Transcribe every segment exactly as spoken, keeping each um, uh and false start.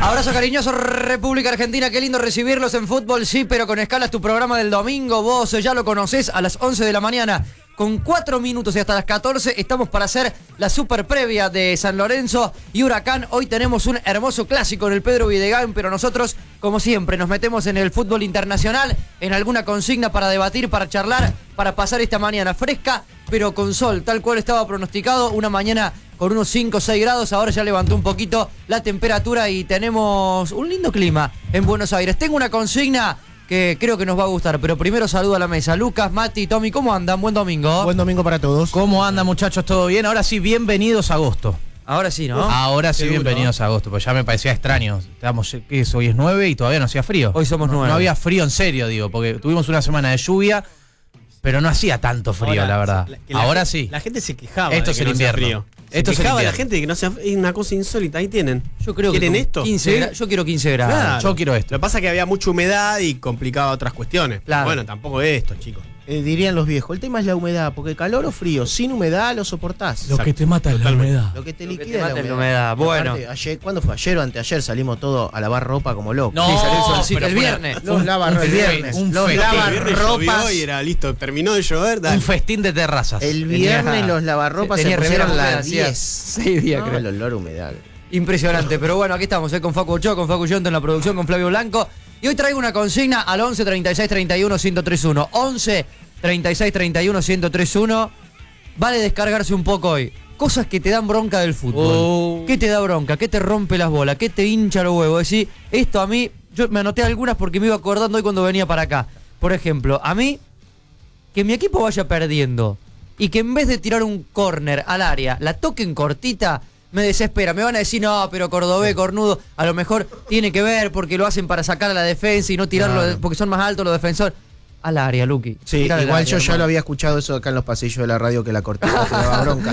Abrazo cariñoso, República Argentina. Qué lindo recibirlos en Fútbol Sí, pero con escalas. Tu programa del domingo, vos ya lo conocés, a las once de la mañana. Con cuatro minutos y hasta las catorce estamos para hacer la super previa de San Lorenzo y Huracán. Hoy tenemos un hermoso clásico en el Pedro Videgán, pero nosotros, como siempre, nos metemos en el fútbol internacional, en alguna consigna para debatir, para charlar, para pasar esta mañana fresca, pero con sol, tal cual estaba pronosticado. Una mañana con unos cinco o seis grados, ahora ya levantó un poquito la temperatura y tenemos un lindo clima en Buenos Aires. Tengo una consigna que creo que nos va a gustar, pero primero saludo a la mesa. Lucas, Mati, Tommy, ¿cómo andan? Buen domingo. Buen domingo para todos. ¿Cómo andan, muchachos? ¿Todo bien? Ahora sí, bienvenidos a agosto. Ahora sí, ¿no? Ahora sí, Seguro. bienvenidos a agosto, pues ya me parecía extraño. Estamos, ¿qué es? Hoy es nueve y todavía no hacía frío. Hoy somos nueve. No, no había frío en serio, digo, porque tuvimos una semana de lluvia, pero no hacía tanto frío, Ahora, la verdad. la- que la Ahora gente- sí. La gente se quejaba. Esto de es que el no hacía invierno. frío. Se Esto es el quejaba la invierno. gente de que no sea, es una cosa insólita. Ahí tienen. Yo creo que ¿Quieren con esto? quince ¿Sí? gra- Yo quiero quince grados. Claro. Yo quiero esto. Lo que pasa es que había mucha humedad y complicaba otras cuestiones. Claro. Bueno, tampoco esto, chicos. Eh, dirían los viejos, el tema es la humedad, porque calor o frío, sin humedad lo soportás. Lo que te mata es la Totalmente. humedad. Lo que te Lo que liquida te mata es es la la humedad. humedad. Bueno. Aparte, ayer, ¿cuándo fue? Ayer o anteayer salimos todos a lavar ropa como locos. No, Sí, salió el solcito. pero El fue viernes. una- Los lavar un el fe- viernes. un Los fe- El lavar viernes ropas. llovió y era listo. Terminó de llover, dale. Un festín de terrazas. El viernes Tenía- los lavarropas se tenía pusieron remera las húmeda, hacía diez. seis días, No, creo. el olor a humedad. Impresionante, pero bueno, aquí estamos, eh, con Facu Ochoa, con Facu Yonto en la producción, con Flavio Blanco. Y hoy traigo una consigna al once, treinta y seis, treinta y uno, ciento treinta y uno. once, treinta y seis, treinta y uno, ciento treinta y uno. Vale descargarse un poco hoy. Cosas que te dan bronca del fútbol. Oh. ¿Qué te da bronca? ¿Qué te rompe las bolas? ¿Qué te hincha los huevos? Decir, esto a mí, yo me anoté algunas porque me iba acordando hoy cuando venía para acá. Por ejemplo, a mí, que mi equipo vaya perdiendo y que en vez de tirar un córner al área, la toquen cortita, me desespera. Me van a decir, no, pero Cordobés, cornudo, a lo mejor tiene que ver porque lo hacen para sacar a la defensa y no tirarlo Claro. de- porque son más altos los defensores. Al área, Luqui. Sí, Tirale al igual área, yo ya hermano. lo había escuchado eso acá en los pasillos de la radio, que la cortita te daba bronca.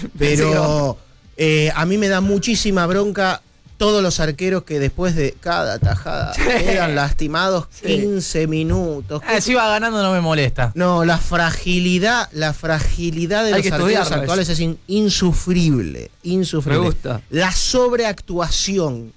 Pero eh, a mí me da muchísima bronca todos los arqueros que después de cada tajada quedan lastimados quince minutos. Ah, si va ganando no me molesta. No, la fragilidad, la fragilidad de Hay los que arqueros estudiarlo actuales es in- insufrible, insufrible. Me gusta. La sobreactuación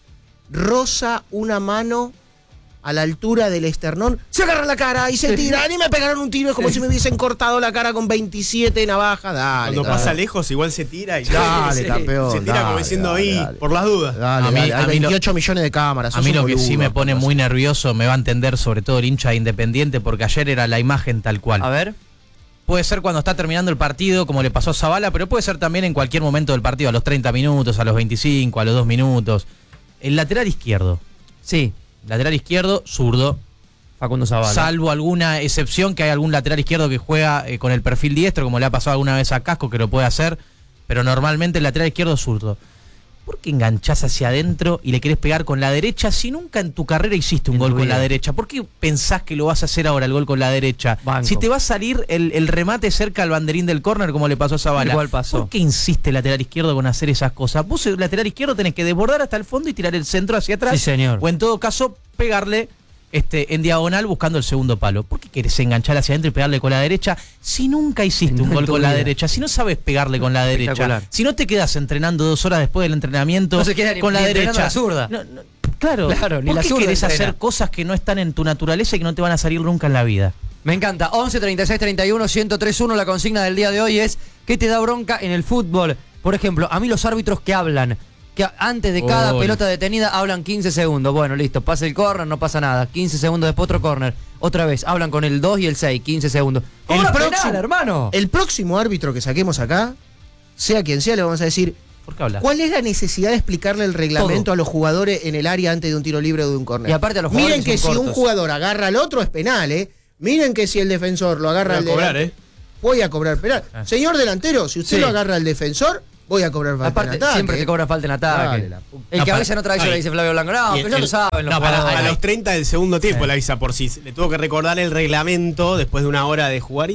roza una mano a la altura del esternón, se agarra la cara y se tiran y me pegaron un tiro, es como si me hubiesen cortado la cara con veintisiete navajas. Dale, Cuando dale. pasa lejos, igual se tira y Dale, Sí. campeón. se tira dale, como diciendo dale, ahí, dale. por las dudas. Dale, A mí- dale, a hay mí lo- veintiocho millones de cámaras. A sos mí un lo que boludo, sí me pone papá. muy nervioso, me va a entender sobre todo el hincha de Independiente, porque ayer era la imagen tal cual. A ver. Puede ser cuando está terminando el partido, como le pasó a Zavala, pero puede ser también en cualquier momento del partido, a los treinta minutos, a los veinticinco, a los dos minutos. El lateral izquierdo. Sí, Lateral izquierdo, zurdo. Facundo Zavala. Salvo alguna excepción, que hay algún lateral izquierdo que juega eh, con el perfil diestro, como le ha pasado alguna vez a Casco, que lo puede hacer, pero normalmente el lateral izquierdo es zurdo. ¿Por qué enganchás hacia adentro y le querés pegar con la derecha si nunca en tu carrera hiciste un En gol tu con vida. la derecha? ¿Por qué pensás que lo vas a hacer ahora el gol con la derecha? Banco. Si te va a salir el, el remate cerca al banderín del córner como le pasó a Zavala. Igual pasó. ¿Por qué insiste el lateral izquierdo con hacer esas cosas? Vos el lateral izquierdo tenés que desbordar hasta el fondo y tirar el centro hacia atrás. Sí, señor. O en todo caso pegarle este, en diagonal buscando el segundo palo. ¿Por qué querés enganchar hacia adentro y pegarle con la derecha si nunca hiciste No un en gol tu con la vida. derecha? Si no sabes pegarle con la derecha. Espectacular. Si no te quedas entrenando dos horas después del entrenamiento No se queda ni- con la ni entrenando derecha. la zurda. No, no, claro, Claro, ni ¿por la qué zurda querés entrena. hacer cosas que no están en tu naturaleza y que no te van a salir nunca en la vida? Me encanta. once, treinta y seis, treinta y uno, ciento treinta y uno. La consigna del día de hoy es: ¿qué te da bronca en el fútbol? Por ejemplo, a mí los árbitros que hablan, que antes de cada Oh, pelota detenida hablan quince segundos. Bueno, listo, pasa el córner, no pasa nada. quince segundos después otro córner. Otra vez, hablan con el dos y el seis, quince segundos. El ¡Cobra próximo- penal, hermano! El próximo árbitro que saquemos acá, sea quien sea, le vamos a decir ¿Por qué hablas? ¿cuál es la necesidad de explicarle el reglamento Todo. a los jugadores en el área antes de un tiro libre o de un córner? Y aparte a los jugadores Miren que son si un cortos. jugador agarra al otro es penal, ¿eh? Miren que si el defensor lo agarra Voy a al cobrar, delantero, ¿eh? voy a cobrar penal. Ah. Señor delantero, si usted Sí. lo agarra al defensor, voy a cobrar falta Aparte, en ataque. siempre te cobran falta en ataque. Dale, la puta. El No, que para- avisa en otra vez le ay. dice Flavio Blanco. No, Y pero ya el- lo saben los no, para- jugadores. A los treinta del segundo tiempo Sí. la avisa por si le tuvo que recordar el reglamento después de una hora de jugar y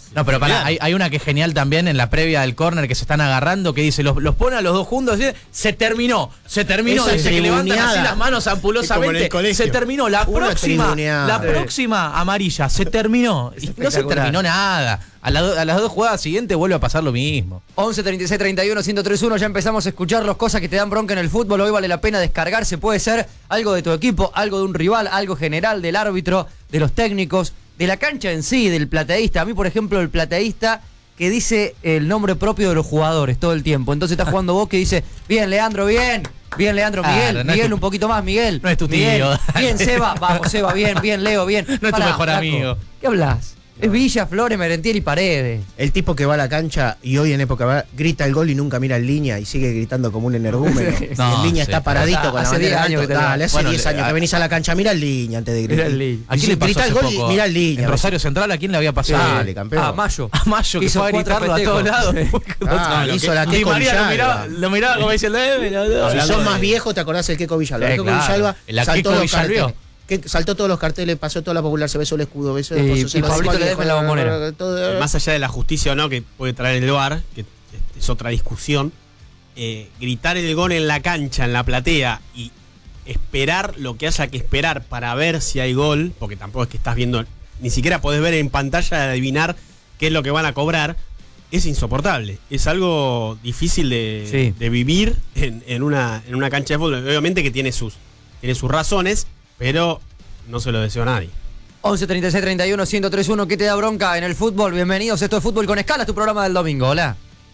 No, pero pará, hay, hay una que es genial también en la previa del córner que se están agarrando, que dice, los, los pone a los dos juntos, y se terminó, se terminó, Esa dice que levantan así tribuneada. las manos Es como en ampulosamente, el colegio. se terminó, la Una próxima, tribuneada. la Sí. próxima amarilla, se terminó, y no se espectacular. terminó nada, a, la- a las dos jugadas siguientes vuelve a pasar lo mismo. once treinta y seis treinta y uno ciento treinta y uno, ya empezamos a escuchar las cosas que te dan bronca en el fútbol. Hoy vale la pena descargarse. Puede ser algo de tu equipo, algo de un rival, algo general del árbitro, de los técnicos, de la cancha en sí, del plateísta. A mí, por ejemplo, el plateísta que dice el nombre propio de los jugadores todo el tiempo. Entonces está jugando vos que dice, bien, Leandro, bien. Bien, Leandro, Claro, Miguel, no es Miguel, tu- un poquito más, Miguel. no es tu Miguel, tío. Bien, Seba, vamos, Seba, bien, bien, Leo, bien. No es tu Pará, mejor flaco. amigo. ¿Qué hablas? Es Villa, Flores, Merentiel y Paredes. El tipo que va a la cancha y hoy en época va, grita el gol y nunca mira en línea y sigue gritando como un energúmeno. Y No, en línea sí. está paradito Ah, con la hace bandera diez años alto. que te lo- Dale, hace Bueno, diez le- años que a- venís a la cancha, mira en línea antes de gritar. Mira en línea. ¿A quién le pasó grita el hace gol y poco? mira en línea. En Rosario Central, ¿a quién le había pasado? Dale, campeón. Ah, Mayo. A Mayo, que Hizo fue a cuatro gritarlo a festejos. todos lados. Ah, lo hizo que- la Di Keco María lo Villalba. miraba, lo miraba como diciendo, eh, me lo- Si Hablando sos de- más viejo, ¿te acordás del Keco Villalba? Sí, El Keco claro. Villalba La saltó Keco los Villalbió. carteles. Que saltó todos los carteles, pasó toda la popular, se besó el escudo, besó Y- después se y lo dejó Pablito al Ledesma viejo, en la Bombonera. todo- Más allá de la justicia o no que puede traer el V A R, que este, es otra discusión, eh, gritar el gol en la cancha, en la platea y esperar lo que haya que esperar para ver si hay gol, porque tampoco es que estás viendo, ni siquiera podés ver en pantalla y adivinar qué es lo que van a cobrar, es insoportable. Es algo difícil de, Sí. de vivir en, en una, en una cancha de fútbol. Obviamente que tiene sus, tiene sus razones, pero no se lo deseo a nadie. once treinta y seis treinta y uno ciento treinta y uno, ¿qué te da bronca en el fútbol? Bienvenidos, esto es Fútbol con Escala, tu programa del domingo. Hola.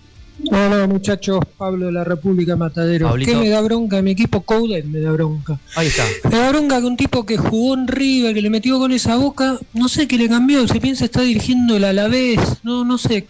Hola muchachos, Pablo de la República Matadero. Pablito. ¿Qué me da bronca? Mi equipo Coudet me da bronca. Ahí está. Me da bronca que un tipo que jugó en River, que le metió goles a Boca, no sé qué le cambió, se piensa está dirigiendo el Alavés, no, no sé.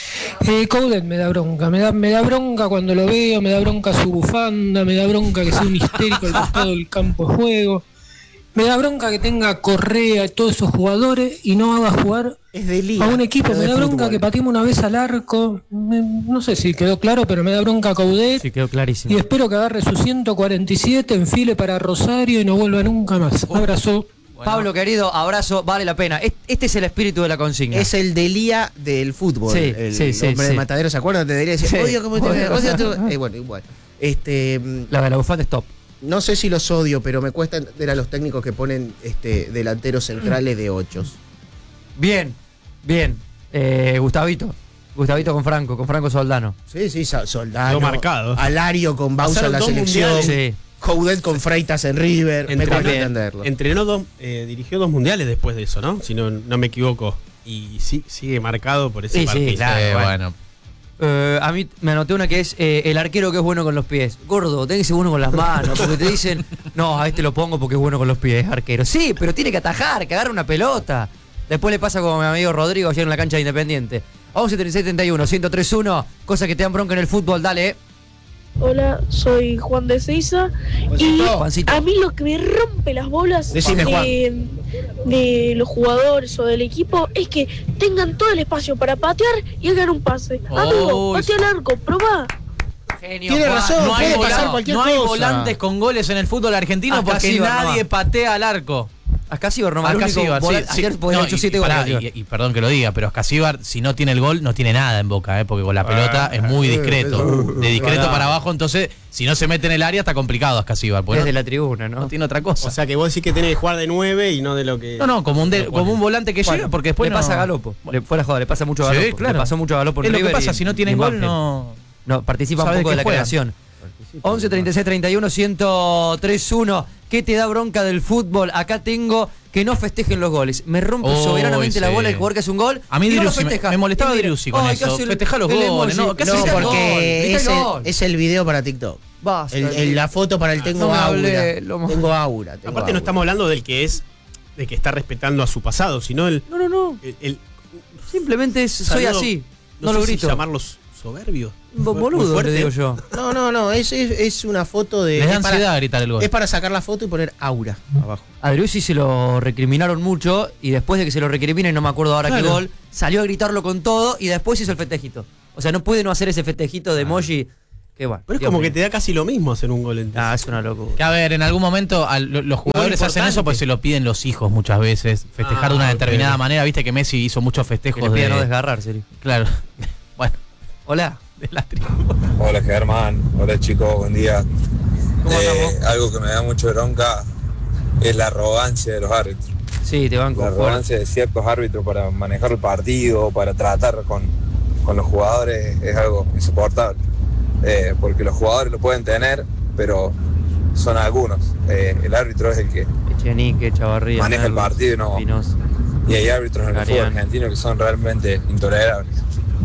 Eh, Coudet me da bronca, me da, me da bronca cuando lo veo, me da bronca su bufanda, me da bronca que sea un histérico al costado del campo de juego. Me da bronca que tenga Correa y todos esos jugadores y no haga jugar Es de liga. a un equipo. no Me de da bronca fútbol. que pateemos una vez al arco. Me- no sé si quedó claro, pero me da bronca Coudet. Sí, quedó Y clarísimo. espero que agarre su ciento cuarenta y siete, enfile para Rosario y no vuelva nunca más. Abrazo. Pablo, querido, abrazo, vale la pena. Est- Este es el espíritu de la consigna. Es el Delía del fútbol. Sí, el sí, sí, hombre sí. de Matadero, ¿se acuerdan? Te Delía decía, Sí. odio cómo te Odio. odio tu-". Eh, bueno, igual. Este, mm, La de la bufanda es top. no sé si los odio, pero me cuesta entender a los técnicos que ponen este, delanteros centrales de ochos. Bien, bien. Eh, Gustavito. Gustavito con Franco, con Franco Soldano. Sí, sí, Sa- Soldano. Quedó marcado. Alario con Bausa en Pasaron la dos selección. mundiales. Sí. Coudet con Freitas en River. me Entrenó, cuesta entenderlo. entrenó dos, eh, dirigió dos mundiales después de eso, ¿no? Si no, no me equivoco. Y sí, sigue marcado por ese Sí, sí, partido. claro. Eh, bueno. bueno. Eh, a mí me anoté una que es eh, el arquero que es bueno con los pies. Gordo, tenés que ser bueno con las manos. Porque te dicen, no, a este lo pongo porque es bueno con los pies, arquero. Sí, pero tiene que atajar, que agarre una pelota. Después le pasa como a mi amigo Rodrigo ayer en la cancha de Independiente. once treinta y seis treinta y uno, ciento treinta y uno, cosas que te dan bronca en el fútbol, dale. eh. Hola, soy Juan de Seiza y Juancito. Juancito. a mí lo que me rompe las bolas Decime, de, de los jugadores o del equipo es que tengan todo el espacio para patear y hagan un pase. Amigo, Uy, patea al arco, probá. Genio, Tiene Juan. razón, No hay, puede vola- pasar cualquier no hay cosa. volantes con goles en el fútbol argentino Acá porque sí, nadie nomás. patea al arco. Ascasíbar nomás. el único Ascasíbar, sí, volante- sí. Ayer podía No, haber hecho y- siete y, goles. pará, y, y perdón que lo diga, pero Ascasíbar, si no tiene el gol, no tiene nada en Boca, ¿eh? Porque con la pelota es muy discreto. De discreto para abajo, entonces, si no se mete en el área, está complicado Ascasíbar. porque Desde no, la tribuna, ¿no? no tiene otra cosa. O sea que vos decís que tenés que jugar de nueve y no de lo que. no, no, como un, de- lo ponen. como un volante que Bueno, llega, porque después le no- pasa a Galopo. Le, fuera de joda, le pasa mucho a Sí, Galopo. claro. Le pasó mucho a Galopo en Es lo que River pasa, y- si no y tienen en gol, Banfield. no. No, participa un ¿Sabe poco de de qué la juegan? creación. once treinta y seis treinta y uno, ciento treinta y uno. ¿Qué te da bronca del fútbol? Acá tengo que no festejen los goles. Me rompe Uy, soberanamente la sí. bola el jugador que hace un gol. A mí y no lo Driussi me- festeja. me molestaba Y mira, Driussi con ay, eso. que hace el- Festeja los el goles, emoji. ¿no? ¿Qué No, hace No, Grita el porque grita es el el, gol. es el video para TikTok. Basta, El- el- la foto para el tengo no me aura. hable, lo- Tengo aura. tengo Aparte, no aura. estamos hablando del que es. De que está respetando a su pasado, sino el. No, no, no. el, el- Simplemente es- soy saludo- así. No, sé lo si grito. llamarlos soberbios. Bo- Muy Boludo, fuerte. le digo yo. No, no, no. Es, es, es una foto de. Les da es para- ansiedad gritar el gol. Es para sacar la foto y poner aura abajo. A Driussi se lo recriminaron mucho y después de que se lo recriminen, no me acuerdo ahora qué Claro. gol, salió a gritarlo con todo y después hizo el festejito. O sea, no puede no hacer ese festejito de emoji. Qué bueno. Pero es Dios como mío. que te da casi lo mismo hacer un gol en Ah, es una locura. Que a ver, en algún momento al- lo- los jugadores Muy hacen eso importante. porque se lo piden los hijos muchas veces. Festejar Ah, de una ok. determinada manera. Viste que Messi hizo muchos Que festejos le pida de. no desgarrarse. Claro. Bueno, Hola. de la tribu. Hola Germán, hola chicos, buen día. ¿Cómo Eh, andamos? algo que me da mucho bronca es la arrogancia de los árbitros. Sí, te banco. La arrogancia de ciertos árbitros para manejar el partido, para tratar con, con los jugadores es algo insoportable. Eh, porque los jugadores lo pueden tener, pero son algunos. Eh, el árbitro es el que... Echenique, Chavarría. Maneja el partido y no- Espinosa. Y hay árbitros en el fútbol Ariano. argentino que son realmente intolerables.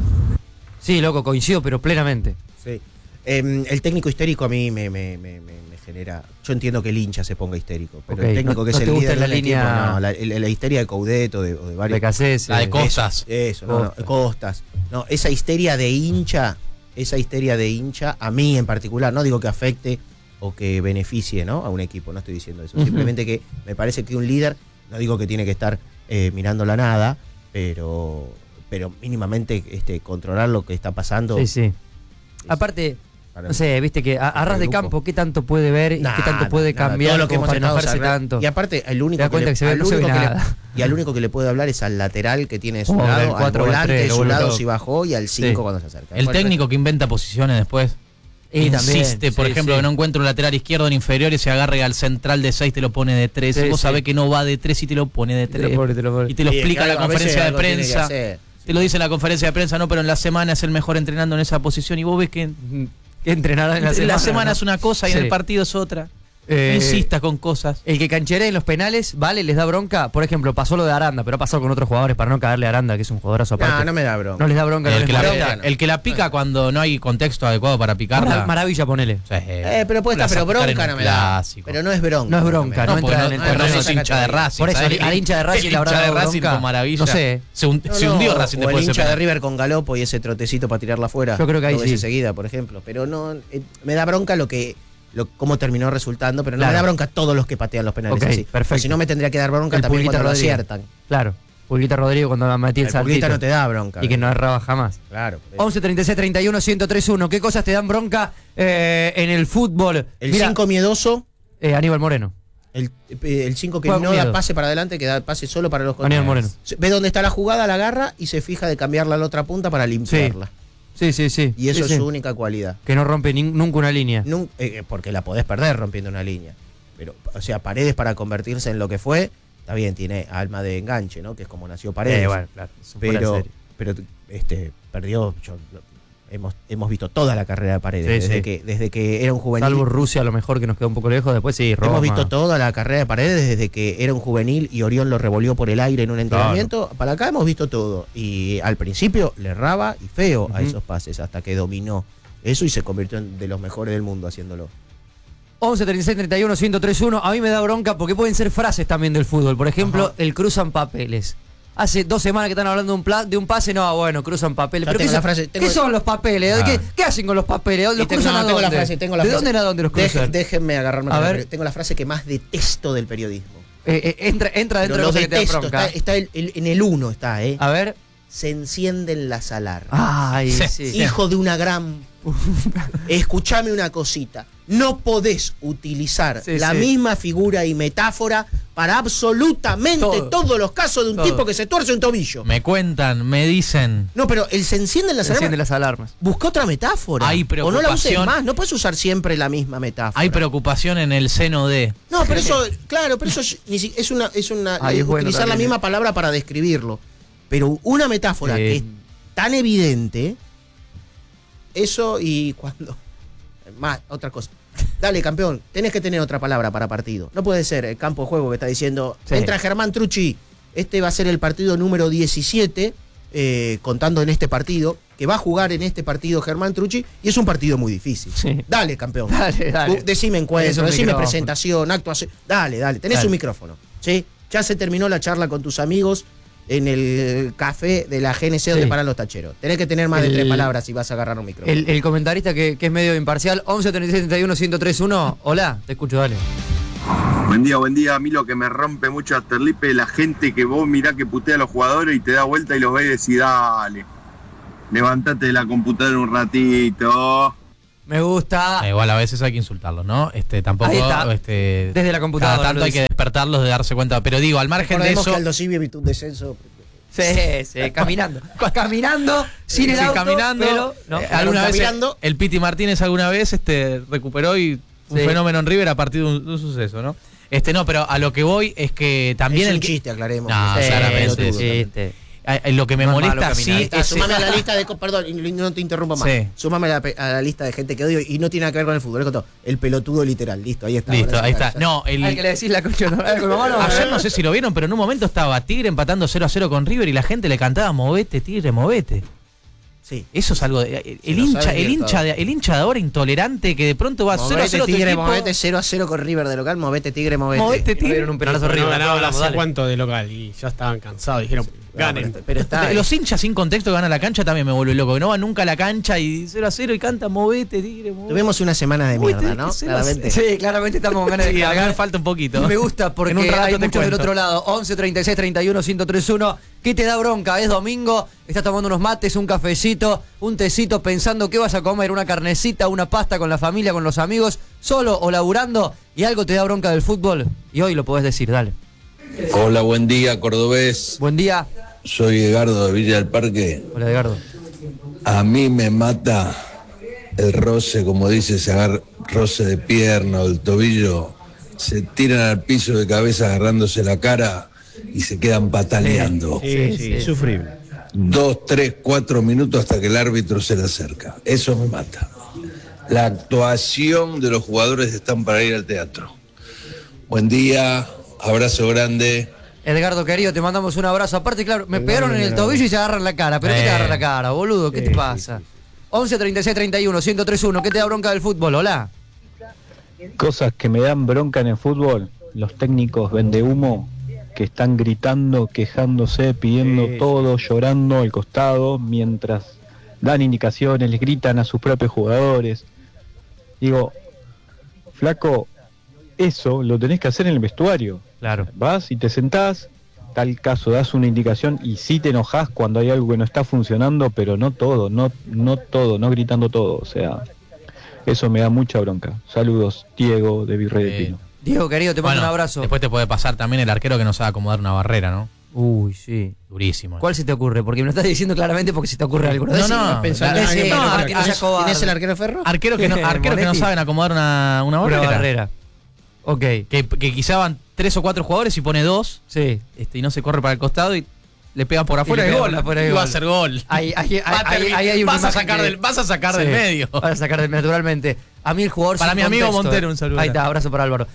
Sí, loco, coincido, pero plenamente. Sí. Eh, el técnico histérico a mí me, me, me, me- me genera. Yo entiendo que el hincha se ponga histérico, pero Ok, el técnico no- que no es te el gusta líder la del equipo, línea- no, la, la- la histeria de Coudet o de, o de varios. De Cassés. La de eh, Costas. Eso, no, no, Costas. Costas. No, esa histeria de hincha, esa histeria de hincha, a mí en particular, no digo que afecte o que beneficie, ¿no? A un equipo, no estoy diciendo eso. Ujú. Simplemente que me parece que un líder, no digo que tiene que estar eh, mirando la nada, pero, pero mínimamente este, controlar lo que está pasando. Sí, sí. Aparte, para no sé, viste que a, a ras de grupo. campo, ¿qué tanto puede ver y Nah, qué tanto puede nada, cambiar todo lo que como hemos para estado enojarse hablando. tanto? Y aparte, el único Te das que cuenta le, que se ve- al no se ve único que le- nada. y al único que le puede hablar es al lateral que tiene de su Oh, del lado, al cuatro o al volante tres, de lo su vuelve lado loco. si bajó y al cinco Sí. cuando se acerca. El Bueno, técnico que inventa posiciones después. Y también, Insiste, por sí, ejemplo, sí. que no encuentra un lateral izquierdo en inferior y se agarre al central de seis, te lo pone de tres. Sí, y vos sí. sabés que no va de tres y te lo pone de Te lo tres. pone, te lo pone. Y te lo sí, explica en la claro, a veces conferencia de algo tiene que prensa. hacer. Te lo dice en la conferencia de prensa, no, pero en la semana es el mejor entrenando en esa posición. Y vos ves que Que entrenará en la en semana. la semana ¿no? es una cosa y en Sí. el partido es otra. Eh, No insistas con cosas. El que cancheree en los penales, ¿vale? Les da bronca. Por ejemplo, pasó lo de Aranda, pero ha pasado con otros jugadores para no caerle a Aranda, que es un jugadorazo aparte. No, no me da bronca. No les da bronca. no El les que, la, molesta. no. el que la pica cuando no hay contexto adecuado para picarla. Mara- Maravilla, ponele. o sea, Eh, pero puede la estar, pero vas a picar en bronca un no me da. clásico. Pero no es bronca. No es bronca, me no da. porque entra no, en el porque no terreno. sos hincha de Racing. Por eso, ¿sabés? al hincha de Racing El le habrá hincha de dado Racing bronca. con Maravilla. No sé. Se, hun- No, se no, hundió Racing o después el de ese hincha de penal. River con Galopo y ese trotecito para tirarla afuera. Yo creo que ahí dos veces sí. seguida, por ejemplo. Pero no, eh, me da bronca lo que, lo, cómo terminó resultando, pero no Claro. me da bronca todos los que patean los penales Ok, así. perfecto. Porque si no me tendría que dar bronca El también Pulguita cuando lo Rodríguez. aciertan. Claro. Pulguita Rodrigo cuando metí el, El Pulguita saltito. no te da bronca. Y que no erraba jamás. Claro. once treinta y seis treinta y uno ciento tres uno. ¿Qué cosas te dan bronca eh, en el fútbol? El Mira, cinco miedoso, eh, Aníbal Moreno. el cinco que Juega no con da miedo. pase para adelante, que da pase solo para los Aníbal contrarios. Moreno. Se- Ve dónde está la jugada, la agarra y se fija de cambiarla a la otra punta para limpiarla. Sí, sí, sí. Y eso Sí, es sí. su única cualidad. Que no rompe nin- nunca una línea. Nun- eh, porque la podés perder rompiendo una línea. Pero, o sea, Paredes para convertirse en lo que fue, está bien, tiene alma de enganche, ¿no? Que es como nació Paredes. Eh, bueno, claro, eso fuera de pero, serie. pero este, perdió. yo- hemos, hemos visto toda la carrera de Paredes. Sí, desde, sí. Que, desde que era un juvenil. Salvo Rusia, a lo mejor que nos queda un poco lejos. Después sí, Roma. Hemos visto toda la carrera de Paredes desde que era un juvenil y Orión lo revolvió por el aire en un entrenamiento. Para acá hemos visto todo. Y al principio le erraba y feo a Ujú. esos pases hasta que dominó eso y se convirtió en de los mejores del mundo haciéndolo. once treinta y seis treinta y uno ciento tres uno. A mí me da bronca porque pueden ser frases también del fútbol. Por ejemplo, Ajá. el cruzan papeles. Hace dos semanas que están hablando de un, pla- de un pase, no, bueno, cruzan papeles. Ya Pero tengo ¿qué, la son, frase, tengo- ¿qué son los papeles? Ah. ¿Qué, qué hacen con los papeles? ¿Los Y tengo- cruzan no, a tengo la dónde? frase, tengo la ¿De frase. dónde a dónde los Deje- cruzan? déjenme agarrarme A con la ver. frase. Tengo la frase que más detesto del periodismo. Eh, eh, entra, entra dentro Pero de lo lo que te da detesto. bronca. Está, está el- el- en el uno está, ¿eh? A ver. Se encienden las alarmas. Ay, Sí. sí. Hijo de una gran... Escúchame una cosita. No podés utilizar Sí, la sí. misma figura y metáfora para absolutamente Todo. todos los casos de un Todo. tipo que se tuerce un tobillo. Me cuentan, me dicen. No, pero el se encienden las Se alarmas. encienden las alarmas. Busca otra metáfora. Hay o no la uses preocupación. más. No puedes usar siempre la misma metáfora. Hay preocupación en el seno de. No, pero eso, claro, pero eso es, ni si- es una, es una Ay, es es bueno utilizar la también. misma palabra para describirlo. Pero una metáfora Sí. que es tan evidente, eso y cuando. Más, otra cosa. Dale, campeón, tenés que tener otra palabra para partido. No puede ser el campo de juego que está diciendo. Sí. Entra Germán Trucci. Este va a ser el partido número diecisiete, eh, contando en este partido, que va a jugar en este partido Germán Trucci, y es un partido muy difícil. Sí. Dale, campeón. Dale, dale. Uh, Decime Tenés encuentro, un decime micrófono. presentación, actuación. Dale, dale, tenés Dale. un micrófono. ¿Sí? Ya se terminó la charla con tus amigos en el café de la G N C donde Sí. paran los tacheros. Tenés que tener más El- de tres palabras si vas a agarrar un micrófono. El, el comentarista que, que es medio imparcial, once treinta y seis treinta y uno ciento tres uno. Hola, te escucho, dale. Buen día, buen día. A mí lo que me rompe mucho a Terlipe es la gente que vos mirá que putea a los jugadores y te da vuelta y los ves y decís, dale, levantate de la computadora un ratito. Me gusta. Eh, igual a veces hay que insultarlos, ¿no? Este, tampoco. Ahí está. Este, Desde la computadora Cada tanto lo hay que dice. despertarlos de darse cuenta. Pero digo, al margen de Recordemos eso. que Aldo Civi evitó un descenso. Sí, sí, caminando. Caminando, sin el sí, auto, caminando. pero, ¿no? Eh, alguna vez caminando. el Piti Martínez alguna vez este recuperó y un Sí. fenómeno en River a partir de un, de un suceso, ¿no? Este no, pero a lo que voy es que también Es el un que- chiste, aclaremos. No, Sí, claramente, pelotudo. sí. Chiste. Eh, eh, lo que me No es malo molesta caminar. sí Está, es sumame a la lista de. Perdón, y no te interrumpa más. Sí. Sumame a la, pe- a la lista de gente que odio y no tiene nada que ver con el fútbol. Es con todo. El pelotudo literal. Listo, ahí está. listo, Ahora ahí sí, está. ya- No, el, Al que le decís la concha, ¿no? Con mamá no, ayer no sé si lo vieron, pero en un momento estaba Tigre empatando cero a cero con River y la gente le cantaba movete, Tigre, movete. Sí. Eso es algo de, el, Si lo hincha, sabe el bien hincha todo. de, el hincha de ahora intolerante que de pronto va cero a Movete cero tu Tigre, equipo. movete cero a cero con River de local. Movete Tigre, movete. Movete, Tigre. Dieron un penalazo No horrible. ganaban Vamos, hace dale. cuánto de local y ya estaban cansados. Dijeron, ganen. Pero, pero está. Los hinchas sin contexto que van a la cancha también me vuelve loco, que no van nunca a la cancha y cero a cero y canta movete, Tigre, movete. Tuvimos una semana de Movete, mierda, ¿no? cero a Claramente. Sí, claramente estamos con ganas de Sí, acá cagar. me falta un poquito. Me gusta porque En un rato hay te muchos del cuento. otro lado. once, treinta y seis, treinta y uno, ciento tres uno. ¿Qué te da bronca? Es domingo, estás tomando unos mates, un cafecito, un tecito, pensando qué vas a comer, una carnecita, una pasta con la familia, con los amigos, solo o laburando, y algo te da bronca del fútbol. Y hoy lo podés decir, dale. Hola, buen día, cordobés. Buen día. Soy Edgardo de Villa del Parque. Hola, Edgardo. A mí me mata el roce, como dice, se agarra roce de pierna o del tobillo. Se tiran al piso de cabeza agarrándose la cara y se quedan pataleando. Sí, sí, sufrible. Dos, tres, cuatro minutos hasta que el árbitro se le acerca. Eso me mata. La actuación de los jugadores están para ir al teatro. Buen día, abrazo grande. Edgardo querido, te mandamos un abrazo. Aparte, claro, me pegaron en el tobillo y se agarran la cara. ¿Pero qué te Eh. agarra la cara, boludo? ¿Qué te pasa? once, treinta y seis, treinta y uno, ciento tres uno. ¿Qué te da bronca del fútbol? Hola. Cosas que me dan bronca en el fútbol, los técnicos vende humo que están gritando, quejándose, pidiendo Sí. todo, llorando al costado, mientras dan indicaciones, les gritan a sus propios jugadores. Digo, flaco, eso lo tenés que hacer en el vestuario. Claro. Vas y te sentás, tal caso das una indicación y sí te enojás cuando hay algo que no está funcionando, pero no todo, no, no todo, no gritando todo, o sea, eso me da mucha bronca. Saludos, Diego de Virrey de Eh, Pino. Diego querido, te mando Bueno, un abrazo. Después te puede pasar también el arquero que no sabe acomodar una barrera, ¿no? Uy, sí. Durísimo. ¿Cuál se te ocurre? Porque me lo estás diciendo claramente porque se te ocurre algo. No, Decí, no, Pensá, la- no, decí, no, no, pero- que no sea cobarde. ¿Quién es el arquero Ferro? Arquero que no, arquero que no Monetti. saben acomodar una, una Una barrera. barrera. Ok. Que, que quizá van tres o cuatro jugadores y pone dos Sí. este, y no se corre para el costado y le pegan por afuera le y pegan gol. por afuera y Y va a gol. ser gol. Ahí, ahí, Va a ahí, terminar- ahí hay una vas, a imagen sacar que- del, vas a sacar Sí, del medio. Vas a sacar del medio, naturalmente. A mí el jugador Para sin mi amigo contexto, Montero, eh. un saludo. Ahí está, abrazo para Álvaro.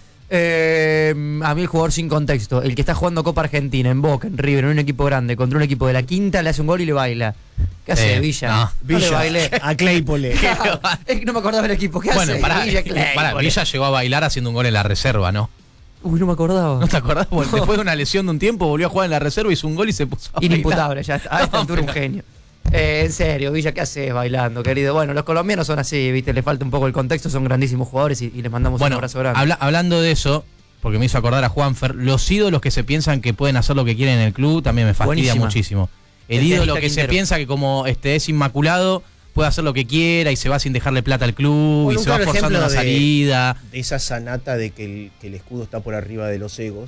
Eh, a mí el jugador sin contexto, el que está jugando Copa Argentina, en Boca, en River, en un equipo grande, contra un equipo de la quinta, le hace un gol y le baila. ¿Qué hace Eh, Villa? no. No le bailé. A Claypole. Es que no me acordaba del equipo. ¿Qué Bueno, hace para, Villa Clay? para, Villa llegó a bailar haciendo un gol en la reserva, ¿no? Uy, no me acordaba. ¿No te acordás? Bueno, después de una lesión de un tiempo volvió a jugar en la reserva, hizo un gol y se puso a bailar. Inimputable, ya está. A esta No, altura un pero- genio. Eh, en serio, Villa, ¿qué haces bailando, querido? Bueno, los colombianos son así, ¿viste? Le falta un poco el contexto, son grandísimos jugadores y, y les mandamos un Bueno, abrazo grande. habla- hablando de eso, porque me hizo acordar a Juanfer, los ídolos que se piensan que pueden hacer lo que quieren en el club también me fastidia Buenísima. muchísimo. El, El ídolo tenista que se Quintero. piensa que como este es inmaculado puede hacer lo que quiera y se va sin dejarle plata al club Bueno, y un se va claro forzando ejemplo una de- salida. De esa sanata de que el, que el escudo está por arriba de los egos,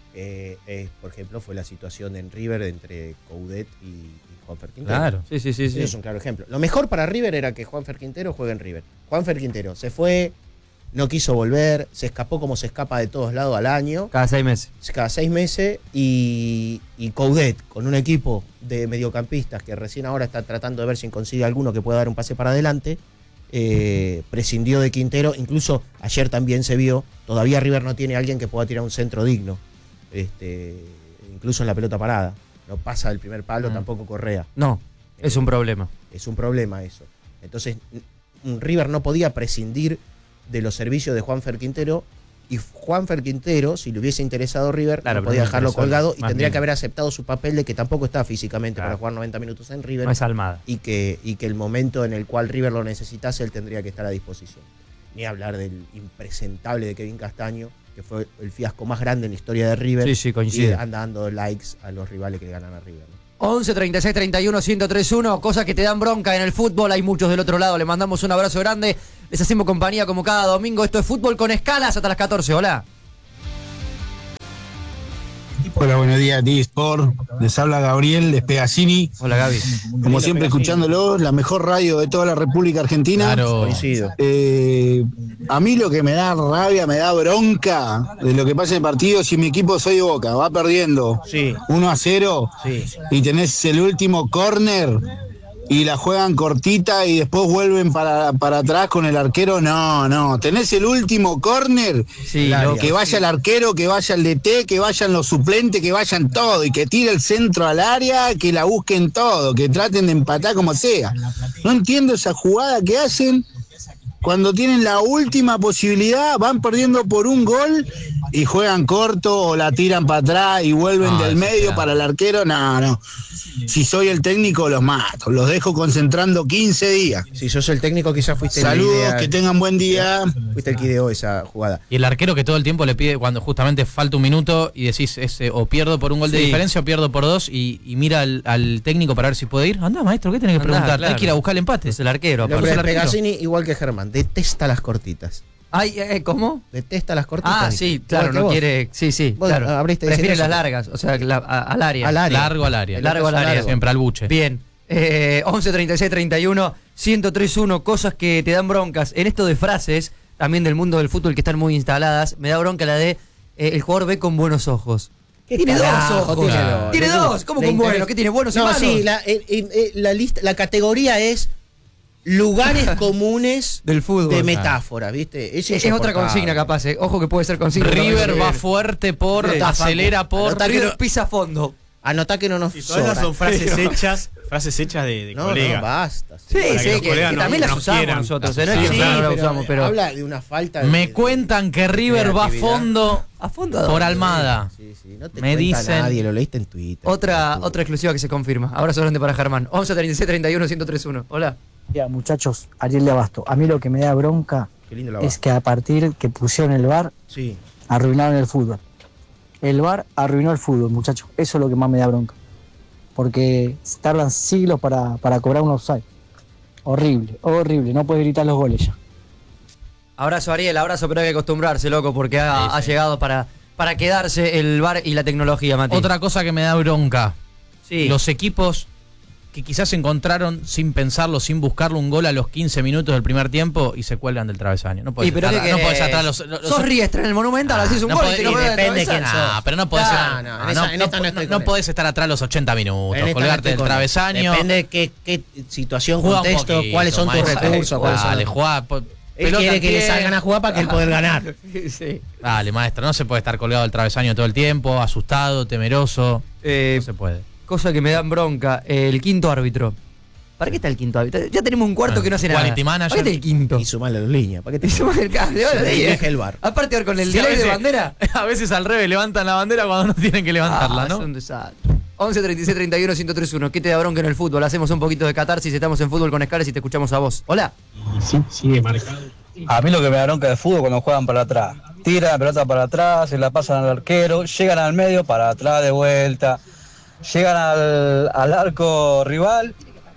eh, eh, por ejemplo, fue la situación en River entre Coudet y, y Juanfer Quintero. Claro. Sí, sí, sí, Eso es un claro ejemplo. Lo mejor para River era que Juanfer Quintero juegue en River. Juanfer Quintero se fue, no quiso volver, se escapó como se escapa de todos lados al año, Cada seis meses. cada seis meses, y, y Coudet, con un equipo de mediocampistas que recién ahora está tratando de ver si consigue alguno que pueda dar un pase para adelante, eh, prescindió de Quintero. Incluso ayer también se vio, todavía River no tiene a alguien que pueda tirar un centro digno, este, incluso en la pelota parada. No pasa del primer palo, Mm. tampoco Correa. No, es un problema. Es un problema eso. Entonces, n- River no podía prescindir de los servicios de Juanfer Quintero, y Juanfer Quintero, si le hubiese interesado River, Claro, no pero podía no dejarlo interesó, colgado y más tendría bien. que haber aceptado su papel de que tampoco está físicamente Claro. para jugar noventa minutos en River, No es Almada. y que, y que el momento en el cual River lo necesitase, él tendría que estar a disposición. Ni hablar del impresentable de Kevin Castaño, que fue el fiasco más grande en la historia de River. Sí, sí, coincide. Y anda dando likes a los rivales que le ganan a River, ¿no? once, treinta y seis, treinta y uno, ciento tres uno, cosas que te dan bronca en el fútbol, hay muchos del otro lado, le mandamos un abrazo grande. Les hacemos compañía como cada domingo. Esto es Fútbol con Escalas hasta las catorce. Hola. Hola, buenos días, T-Sport. Les habla Gabriel Despegacini. Hola, Gaby. Como siempre, escuchándolo, la mejor radio de toda la República Argentina. Claro. Coincido. Eh, a mí lo que me da rabia, me da bronca de lo que pasa en el partido, si mi equipo soy de Boca, va perdiendo Sí. uno a cero Sí. y tenés el último córner y la juegan cortita y después vuelven para, para atrás con el arquero. No, no, tenés el último córner, Sí, Claro. loco. que vaya el arquero, que vaya el D T, que vayan los suplentes, que vayan todo y que tire el centro al área, que la busquen todo, que traten de empatar como sea. No entiendo esa jugada que hacen cuando tienen la última posibilidad, van perdiendo por un gol y juegan corto o la tiran para atrás y vuelven No, del eso medio ya. para el arquero. No, no. Si soy el técnico, los mato, los dejo concentrando quince días. Si sos el técnico, quizás fuiste Saludos, el idea- que tengan buen día. Fuiste el que ideó esa jugada. Y el arquero que todo el tiempo le pide cuando justamente falta un minuto y decís ese, o pierdo por un gol de Sí. diferencia o pierdo por dos y, y mira al, al técnico para ver si puede ir. Anda, maestro, ¿qué tenés que Andá, preguntar? claro. Tenés que ir a buscar el empate. Es el arquero. El aparte. hombre el de arquero. Pegazzini, igual que Germán, detesta las cortitas. Ay, eh, ¿cómo? Detesta las cortitas. Ah, dice. sí, Igual claro, que no vos. quiere. Sí, sí, Vos claro. abriste Prefiere diciendo las eso. largas, o sea, la- a- al área. Al área. Largo al área. Largo al área. Largo. Siempre al buche. Bien. Eh, once treinta y seis treinta y uno ciento tres uno, cosas que te dan broncas. En esto de frases, también del mundo del fútbol que están muy instaladas, me da bronca la de eh, el jugador ve con buenos ojos. ¿Qué Tiene dos carajo ojos. tiene Claro. dos? Tiene Le- dos. ¿Cómo le con interesa- buenos? ¿Qué tiene? ¿Buenos y No, malos? sí, la, eh, eh, eh, la, lista, la categoría es lugares comunes Del fútbol. de metáfora, ¿viste? Es, es otra consigna capaz, eh. Ojo que puede ser consigna. River también. va fuerte por, Sí. acelera por. Anotá que River no- pisa a fondo. Anotá que no nos Y todas esas sobra. son frases Pero- hechas, frases hechas de, de No, colegas. no, basta. Sí, Para que sí, los que, colegas que no- también las nos usamos quieran. nosotros. Las eh, no es que usamos. siempre Sí, las pero usamos, pero. habla de una falta de... Me cuentan que River va a creatividad. fondo ¿A fondo? por Almada. Sí, sí, no te Me cuenta dicen- nadie, lo leíste en Twitter. Otra, otra exclusiva que se confirma. Abrazo grande para Germán. once treinta y seis treinta y uno ciento tres uno. Hola. Ya, muchachos, Ariel de Abasto. A mí lo que me da bronca Qué lindo la es va. que a partir que pusieron el V A R, Sí. arruinaron el fútbol. El V A R arruinó el fútbol, muchachos. Eso es lo que más me da bronca. Porque tardan siglos para, para cobrar un offside. Horrible, horrible. No puedes gritar los goles ya. Abrazo Ariel, abrazo, pero hay que acostumbrarse, loco, porque ha, ha llegado para, para quedarse el V A R y la tecnología, Mati. Otra cosa que me da bronca. Sí. Los equipos que quizás encontraron sin pensarlo, sin buscarlo, un gol a los quince minutos del primer tiempo y se cuelgan del travesaño. No puedes Y pero estar, ¿qué no querés? podés atrás los, los- Sos Riestra en el Monumental, así es un no gol podés- y te lo y pegan de depende de quién travesaño. Ah, pero no podés, No, estar- no, ah, en esa- no- en esta no- no estoy no con él. podés estar atrás los ochenta minutos, En esta colgarte no estoy del con él. travesaño. Depende de qué, qué situación, Juega un contexto, poquito, cuáles son tus maestro. recursos. cuáles son- Dale, jugá, po- Él pelota quiere en que le pie. salgan a jugar para que él pueda ganar. Sí. Dale, maestro, no se puede estar colgado del travesaño todo el tiempo, asustado, temeroso. Eh, No se puede. cosa que me dan bronca, el quinto árbitro. ¿Para qué está el quinto árbitro? Ya tenemos un cuarto Bueno, que no hace nada. quality manager. ¿Para qué está el quinto? Y sumarle las líneas. ¿Para qué te Y sumar el cable, ahora Sí, sí, eh. deja el V A R. Aparte ahora con el Sí, a delay de veces- bandera. A veces al revés, levantan la bandera cuando no tienen que levantarla, Ah, ¿no? es un desastre. once treinta y seis treinta y uno ciento tres uno. ¿Qué te da bronca en el fútbol? Hacemos un poquito de catarsis, estamos en Fútbol con Escalas y te escuchamos a vos. Hola. Sí, sigue marcado. A mí lo que me da bronca de fútbol cuando juegan para atrás. Tiran la pelota para atrás, se la pasan al arquero, llegan al medio, para atrás de vuelta. Llegan al, al arco rival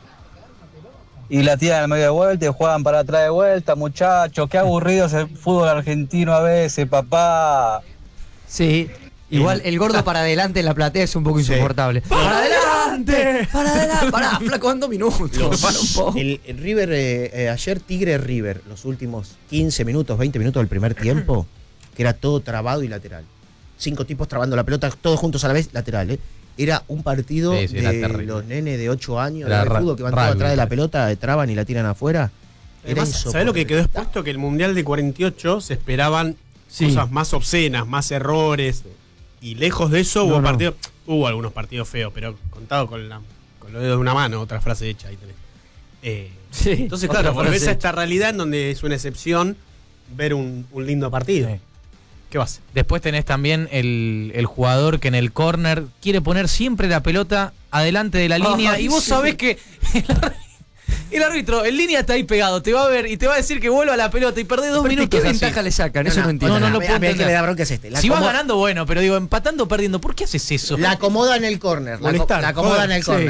y la tiran al medio de vuelta y juegan para atrás de vuelta. Muchachos, qué aburrido es el fútbol argentino a veces, papá. Sí. Igual el gordo para adelante en la platea es un poco insoportable. ¡Para adelante! ¡Para adelante! Pará, flaco, ando minutos. Para un poco. El, el River, eh, eh, ayer Tigre River, los últimos quince minutos, veinte minutos del primer tiempo, que era todo trabado y lateral. Cinco tipos trabando la pelota, todos juntos a la vez, lateral, ¿eh? Era un partido Sí, sí, era de terrible. los nenes de ocho años, Era de ra- fútbol, que van todos rugby, atrás de la parece. pelota, traban y la tiran afuera. Era Además, ¿sabés lo que quedó insoportable. expuesto? Que el Mundial de cuarenta y ocho se esperaban Sí. cosas más obscenas, más errores. Y lejos de eso No, hubo no. partidos. Hubo algunos partidos feos, pero contado con, la, con los dedos de una mano, otra frase hecha ahí tenés. Eh, Sí, entonces, otra claro, volvés frase a esta realidad en donde es una excepción ver un, un lindo partido. Sí. ¿Qué va a hacer? Después tenés también el, el jugador que en el córner quiere poner siempre la pelota adelante de la línea. Ay, Y vos sí. sabés que el, ar- el árbitro en línea está ahí pegado, te va a ver y te va a decir que vuelva a la pelota y perdés dos Aparte, minutos. ¿qué así. ventaja le sacan? Eso no, entiendo. no, no a lo mí- puedo a mí el que entender. me da bronca es este. La Si vas acomo- ganando, bueno, pero digo, empatando o perdiendo, ¿por qué haces eso? La acomoda en el córner. La, Molestar, la acomoda joder, en el sí. córner.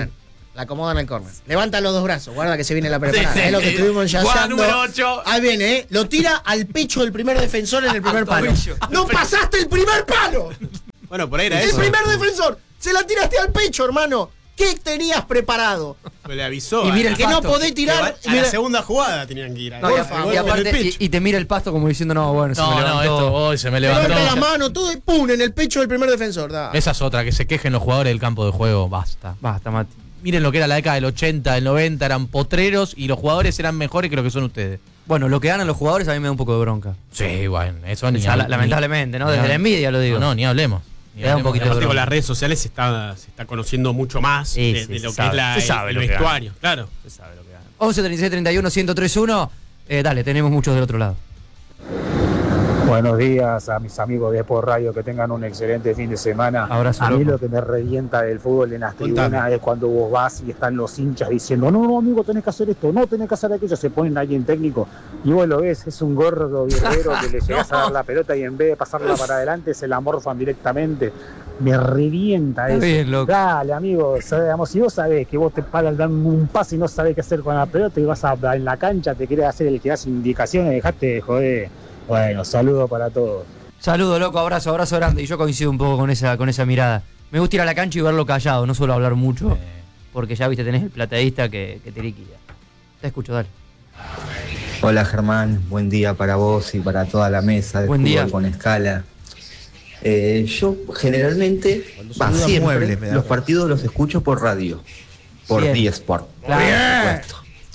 La acomoda en el córner. Levanta los dos brazos, guarda que se viene la preparada. Sí, sí, es lo que sí. estuvimos Jugada ensayando. número ocho. Ahí viene, ¿eh? Lo tira al pecho del primer defensor en el primer palo. ¡No pasaste el primer palo! Bueno, por ahí era El eso. primer defensor. Se la tiraste al pecho, hermano. ¿Qué tenías preparado? Pero le avisó. Y mira a- el Que no pasto. podés tirar. que va- A mira- la segunda jugada tenían que ir. No, y, Por a- favor, y en el aparte, pecho. y, y te mira el pasto como diciendo, no, bueno, se No, me no, levantó. esto hoy se me levantó. Levanta la mano, todo y pum, en el pecho del primer defensor. Da. Esa es otra, que se quejen los jugadores del campo de juego. Basta. Basta, Mati. Miren lo que era la década del ochenta, del noventa, eran potreros y los jugadores eran mejores que lo que son ustedes. Bueno, lo que ganan los jugadores a mí me da un poco de bronca. Sí, bueno, eso ni O sea, hab- la- lamentablemente, ¿no? ni- Desde la envidia lo digo. No, no, ni hablemos. Ni Me da un hablemos. poquito de Aparte, con bronca. las redes sociales se está, se está conociendo mucho más Sí, de, sí, de se lo que sabe. es la, Se sabe el lo que vestuario. Claro. Se sabe lo que ganan. once, treinta y seis, treinta y uno, ciento tres uno. Eh, dale, tenemos muchos del otro lado. Buenos días a mis amigos de Sport Radio, que tengan un excelente fin de semana. Abrazo, a mí loco. lo que me revienta del fútbol en las Contame. tribunas es cuando vos vas y están los hinchas diciendo, no, no, amigo, tenés que hacer esto, no, tenés que hacer aquello, se ponen ahí en técnico y vos lo ves, es un gordo guerrero que le llegas a dar la pelota y en vez de pasarla para adelante se la morfan directamente. Me revienta Está eso. bien, loco. Dale, amigo, digamos, si vos sabés que vos te paras dando un pase y no sabés qué hacer con la pelota y vas a, en la cancha, te querés hacer el que hace indicaciones, dejate de joder. Bueno, saludo para todos. Saludo, loco, abrazo, abrazo grande. Y yo coincido un poco con esa, con esa mirada. Me gusta ir a la cancha y verlo callado, no suelo hablar mucho. Porque ya viste, tenés el plateísta que, que te liquida. Te escucho, dale. Hola Germán, buen día para vos y para toda la mesa de Buen fútbol día. con escala. Eh, yo generalmente, va, saludan siempre, muebles, me da los cuenta. partidos los escucho por radio, por Bien. D-Sport, Claro. por supuesto.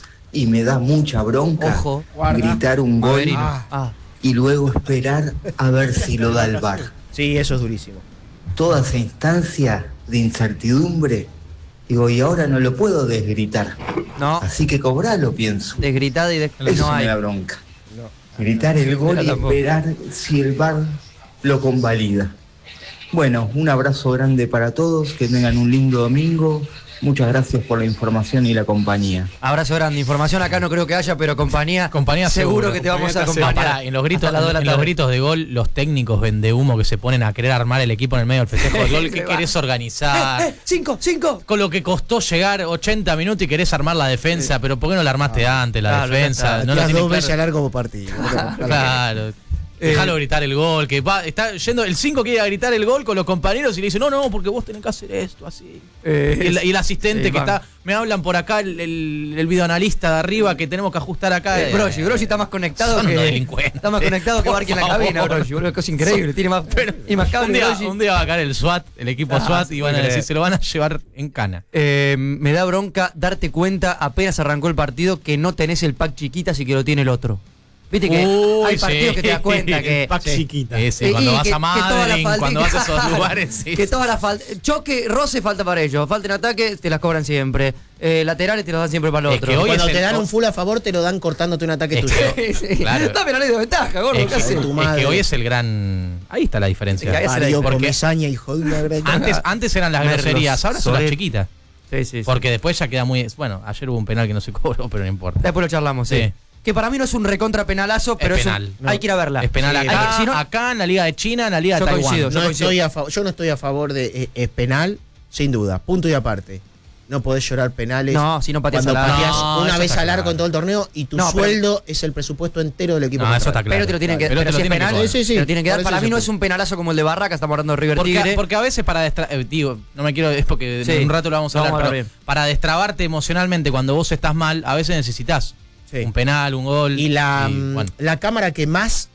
Y me da mucha bronca Ojo. gritar un gol Averino. Ah. y luego esperar a ver si lo da el V A R. Sí, eso es durísimo. Toda esa instancia de incertidumbre, digo, y ahora no lo puedo desgritar. No, Así que cobralo, pienso. desgritada y des... Eso no hay. me da bronca. Gritar el gol Mira, y tampoco. esperar si el V A R lo convalida. Bueno, un abrazo grande para todos, que tengan un lindo domingo. Muchas gracias por la información y la compañía. Abrazo grande. Información acá no creo que haya, pero compañía. Compañía seguro, seguro. que te vamos a No, acompañar. pará, en los gritos, hasta las dos de la en los tarde. gritos de gol, los técnicos vende humo que se ponen a querer armar el equipo en el medio del festejo del gol. ¿Qué Se va. querés organizar? Eh, eh, cinco, cinco. Con lo que costó llegar ochenta minutos y querés armar la defensa, pero ¿por qué no la armaste antes, la Claro, defensa? ya está. No la Tiras tenés dos clara. veces a largo partido. Claro. Déjalo gritar el gol, que va, está yendo, el cinco quiere gritar el gol con los compañeros y le dice, no, no, porque vos tenés que hacer esto, así. Eh, y, el, y el asistente sí, que van. está, me hablan por acá, el, el, el videoanalista de arriba que tenemos que ajustar acá. Eh, Brogy, Brogy está más conectado Son que. unos delincuentes. Está más conectado que Por Barqui en la favor. cabina, Brogy, boludo, cosa increíble. Tiene más. y más cable un, día, Brogy. un día va a caer el SWAT, el equipo Ah, SWAT, sí, y van a puede decir, creer. se lo van a llevar en cana. Eh, me da bronca darte cuenta apenas arrancó el partido que no tenés el pack chiquitas y que lo tiene el otro. Viste que Uy, hay partidos sí. que te das cuenta que. El pack sí. chiquita. Ese, Eh, cuando y vas que- a que toda la Madrid, falta- cuando vas a esos claro, lugares. sí. Que toda la falta. Choque, roce falta para ellos. Falta en ataque, te las cobran siempre. Eh, laterales te los dan siempre para el Es otro. que hoy Cuando es te el- dan un full a favor, te lo dan cortándote un ataque Es tuyo. que- Sí, Claro. Dame la ley de ventaja, gordo. Es ¿Qué que, haces? tu es madre. que hoy es el gran. Ahí está la diferencia. Es que ahí es la Mario Porque Comesaña, hijo de una gran. antes, antes eran las Merlos, groserías, ahora son las Soler. chiquitas. Sí, sí, sí. Porque después ya queda muy. Bueno, ayer hubo un penal que no se cobró, pero no importa. Después lo charlamos, sí. Sí. Que para mí no es un recontra penalazo, pero es es, un- penal. hay que ir a verla. Es penal Sí, acá, hay que- si no- acá, en la Liga de China, en la Liga Yo de Taiwán. coincido, yo No coincido. estoy a favor, yo no estoy a favor de eh, es penal, sin duda, punto y aparte. No podés llorar penales No, si no pateas cuando al arco. pateás No, una eso vez está al arco claro. en todo el torneo y tu No, pero- sueldo es el presupuesto entero del equipo. No, eso contrario. está claro. Pero te lo tienen que, Pero pero te lo si es tienen que penal, cobrar. Sí, sí, te lo tienen que por dar. eso Para mí yo no fui. es un penalazo como el de Barraca, estamos hablando de River Porque, Tigre. porque a veces para destra eh, digo, no me quiero, es porque Sí, en un rato lo vamos a lo hablar, vamos a pero hablar bien. para destrabarte emocionalmente cuando vos estás mal, a veces necesitas Sí. un penal, un gol. Y la, y, mm, bueno. la cámara que más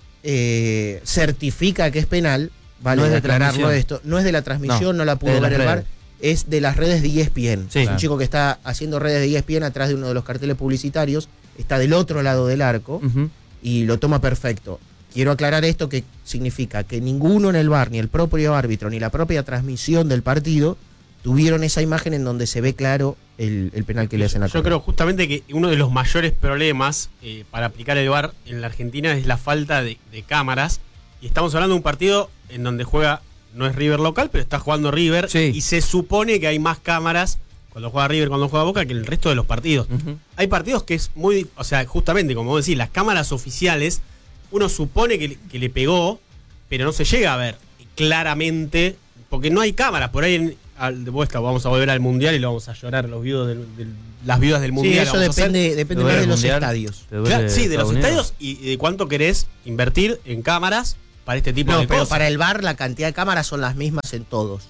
eh, certifica que es penal, vale No es de aclararlo transmisión. esto, no es de la transmisión, No, no, la pudo es de ver las el V A R, redes. es de las redes de E S P N. Sí. Es un Claro. chico que está haciendo redes de E S P N atrás de uno de los carteles publicitarios, está del otro lado del arco Ujú. y lo toma perfecto. Quiero aclarar esto, que significa que ninguno en el V A R, ni el propio árbitro, ni la propia transmisión del partido tuvieron esa imagen en donde se ve claro el, el penal que le hacen a Yo Córdoba. creo justamente que uno de los mayores problemas eh, para aplicar el V A R en la Argentina es la falta de, de cámaras. Y estamos hablando de un partido en donde juega, no es River local, pero está jugando River. Sí. Y se supone que hay más cámaras cuando juega River, cuando juega Boca, que en el resto de los partidos. Ujú. Hay partidos que es muy, o sea, justamente como vos decís, las cámaras oficiales, uno supone que, le- que le pegó, pero no se llega a ver claramente, porque no hay cámaras. Por ahí en- al, de vuelta, vamos a volver al mundial y lo vamos a llorar los viudos del, del, las viudas del mundial. Sí, eso depende, depende más de los mundial, estadios. Claro, sí, de los estadios y de cuánto querés invertir en cámaras para este tipo no, de pero cosas. Para el V A R la cantidad de cámaras son las mismas en todos.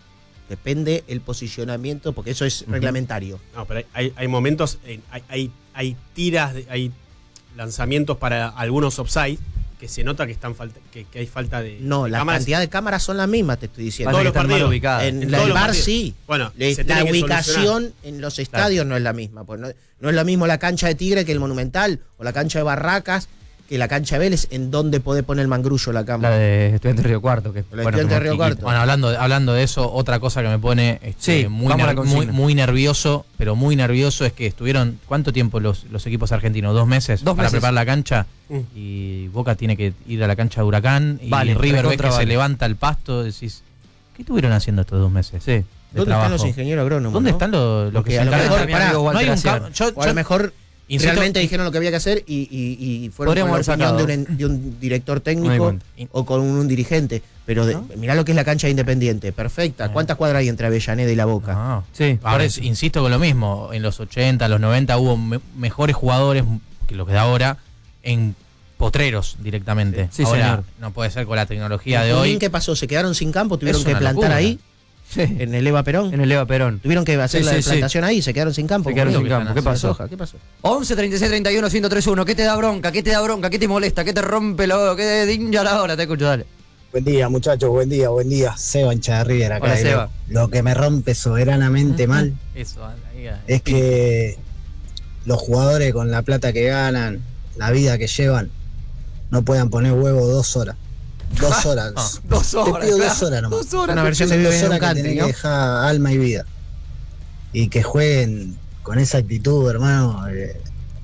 Depende el posicionamiento, porque eso es uh-huh. reglamentario. No, pero hay, hay, hay momentos, hay, hay, hay tiras, de, hay lanzamientos para algunos offside que se nota que están falta, que, que hay falta de No, de la cámaras. Cantidad de cámaras son las mismas, te estoy diciendo. Todos los partidos ubicados. En, en la, el V A R sí. Bueno, Le, la ubicación en los estadios claro. no es la misma. Pues no, no es lo mismo la cancha de Tigre que el Monumental, o la cancha de Barracas que la cancha de Vélez, en donde puede poner el mangrullo la cámara. La de Estudiantes Río Cuarto. Que, la bueno, Estudiantes Río Cuarto. Bueno, hablando, hablando de eso, otra cosa que me pone este, sí, muy, ner- muy, muy nervioso, pero muy nervioso, es que estuvieron, ¿cuánto tiempo los, los equipos argentinos? ¿Dos meses? Dos para meses. preparar la cancha. Mm. Y Boca tiene que ir a la cancha de Huracán. Y vale, River ve que vale. se levanta el pasto. Decís, ¿qué estuvieron haciendo estos dos meses? Sí. ¿Dónde trabajo? están los ingenieros agrónomos? ¿Dónde ¿no? están los, los que se a lo encargan? mejor, pará, no hay un cam- yo, o a lo mejor insisto, realmente dijeron lo que había que hacer y, y, y fueron con la opinión de un, de un director técnico o con un, un dirigente. Pero de, ¿no? Mirá lo que es la cancha de Independiente, perfecta. ¿Cuántas cuadras hay entre Avellaneda y La Boca? No. Sí, ahora es, insisto con lo mismo. En los ochenta, los noventa hubo me- mejores jugadores que los que da ahora en potreros directamente. Sí, ahora señor. No puede ser con la tecnología ¿Y de hoy. ¿Qué pasó? ¿Se quedaron sin campo? ¿Tuvieron Es que una plantar locura. ahí? Sí. ¿En el Eva Perón? En el Eva Perón. ¿Tuvieron que hacer sí, la sí, plantación sí. ahí? ¿Se quedaron sin campo? Se quedaron sin ¿Qué campo. ¿Qué pasó? ¿Qué pasó? once, treinta y seis, treinta y uno, ciento tres uno. ¿Qué te da bronca? ¿Qué te da bronca? ¿Qué te molesta? ¿Qué te rompe lo ¿Qué te dinja la hora? Te escucho, dale. Buen día, muchachos, buen día, buen día. Seba hincha de River acá. Hola, de Seba. Lo, lo que me rompe soberanamente mal Eso, ahí, ahí. es que los jugadores con la plata que ganan, la vida que llevan, no puedan poner huevo dos horas. Dos horas. Ah, dos horas. Te pido claro. dos horas nomás. Dos horas. Una versión de Son Vive dos en un horas que country, tenés ¿no? que dejar alma y vida. Y que jueguen con esa actitud, hermano. eh,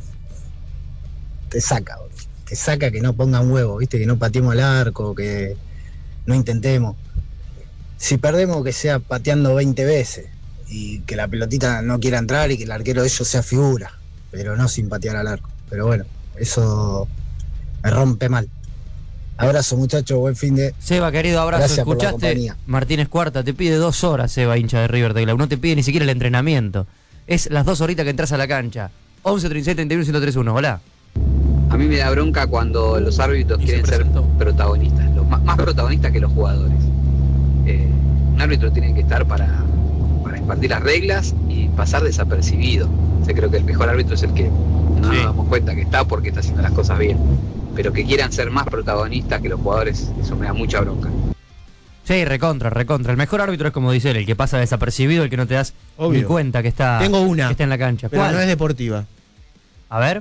te saca, boludo. Te saca que no pongan huevo, ¿viste? Que no pateemos el arco, que no intentemos. Si perdemos, que sea pateando veinte veces. Y que la pelotita no quiera entrar y que el arquero de ellos sea figura. Pero no sin patear al arco. Pero bueno, eso me rompe mal. Abrazo, muchachos, buen fin de... Seba, querido, abrazo. Gracias por la ¿Escuchaste? compañía. Martínez Cuarta te pide dos horas, Seba, hincha de River Plate. No te pide ni siquiera el entrenamiento. Es las dos horitas que entras a la cancha. once, treinta y seis, treinta y uno, ciento tres uno. Hola. A mí me da bronca cuando los árbitros Y quieren se ser protagonistas, los más, más protagonistas que los jugadores. Eh, un árbitro tiene que estar para, para impartir las reglas y pasar desapercibido. O sea, creo que el mejor árbitro es el que no Sí. nos damos cuenta que está porque está haciendo las cosas bien. Pero que quieran ser más protagonistas que los jugadores, eso me da mucha bronca. Sí, recontra, recontra. El mejor árbitro es como dice él, el que pasa desapercibido, el que no te das Obvio. ni cuenta que está, Tengo una, que está en la cancha. pero ¿Cuál? no es deportiva. A ver.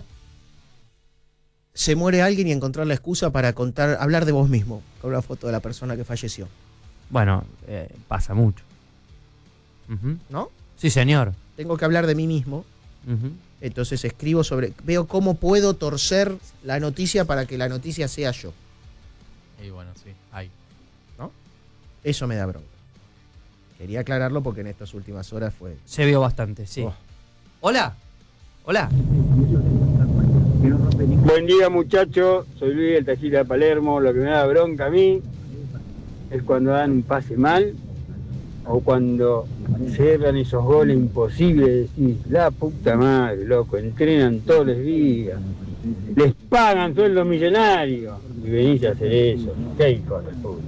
Se muere alguien y encontrar la excusa para contar, hablar de vos mismo, con una foto de la persona que falleció. Bueno, eh, pasa mucho. Ujú. ¿No? Sí, señor. Tengo que hablar de mí mismo. Ujú. Entonces escribo sobre, veo cómo puedo torcer la noticia para que la noticia sea yo. Y bueno, sí, ahí. Eso me da bronca. Quería aclararlo porque en estas últimas horas fue... Se vio bastante, sí. Oh. Hola. Hola. Buen día, muchachos. Soy Luis del Tajita de Palermo. Lo que me da bronca a mí es cuando dan un pase mal o cuando cierran esos goles imposibles. Decís, la puta madre, loco, entrenan todos los días, les pagan sueldos millonarios y venís a hacer eso. Qué hijo de puta.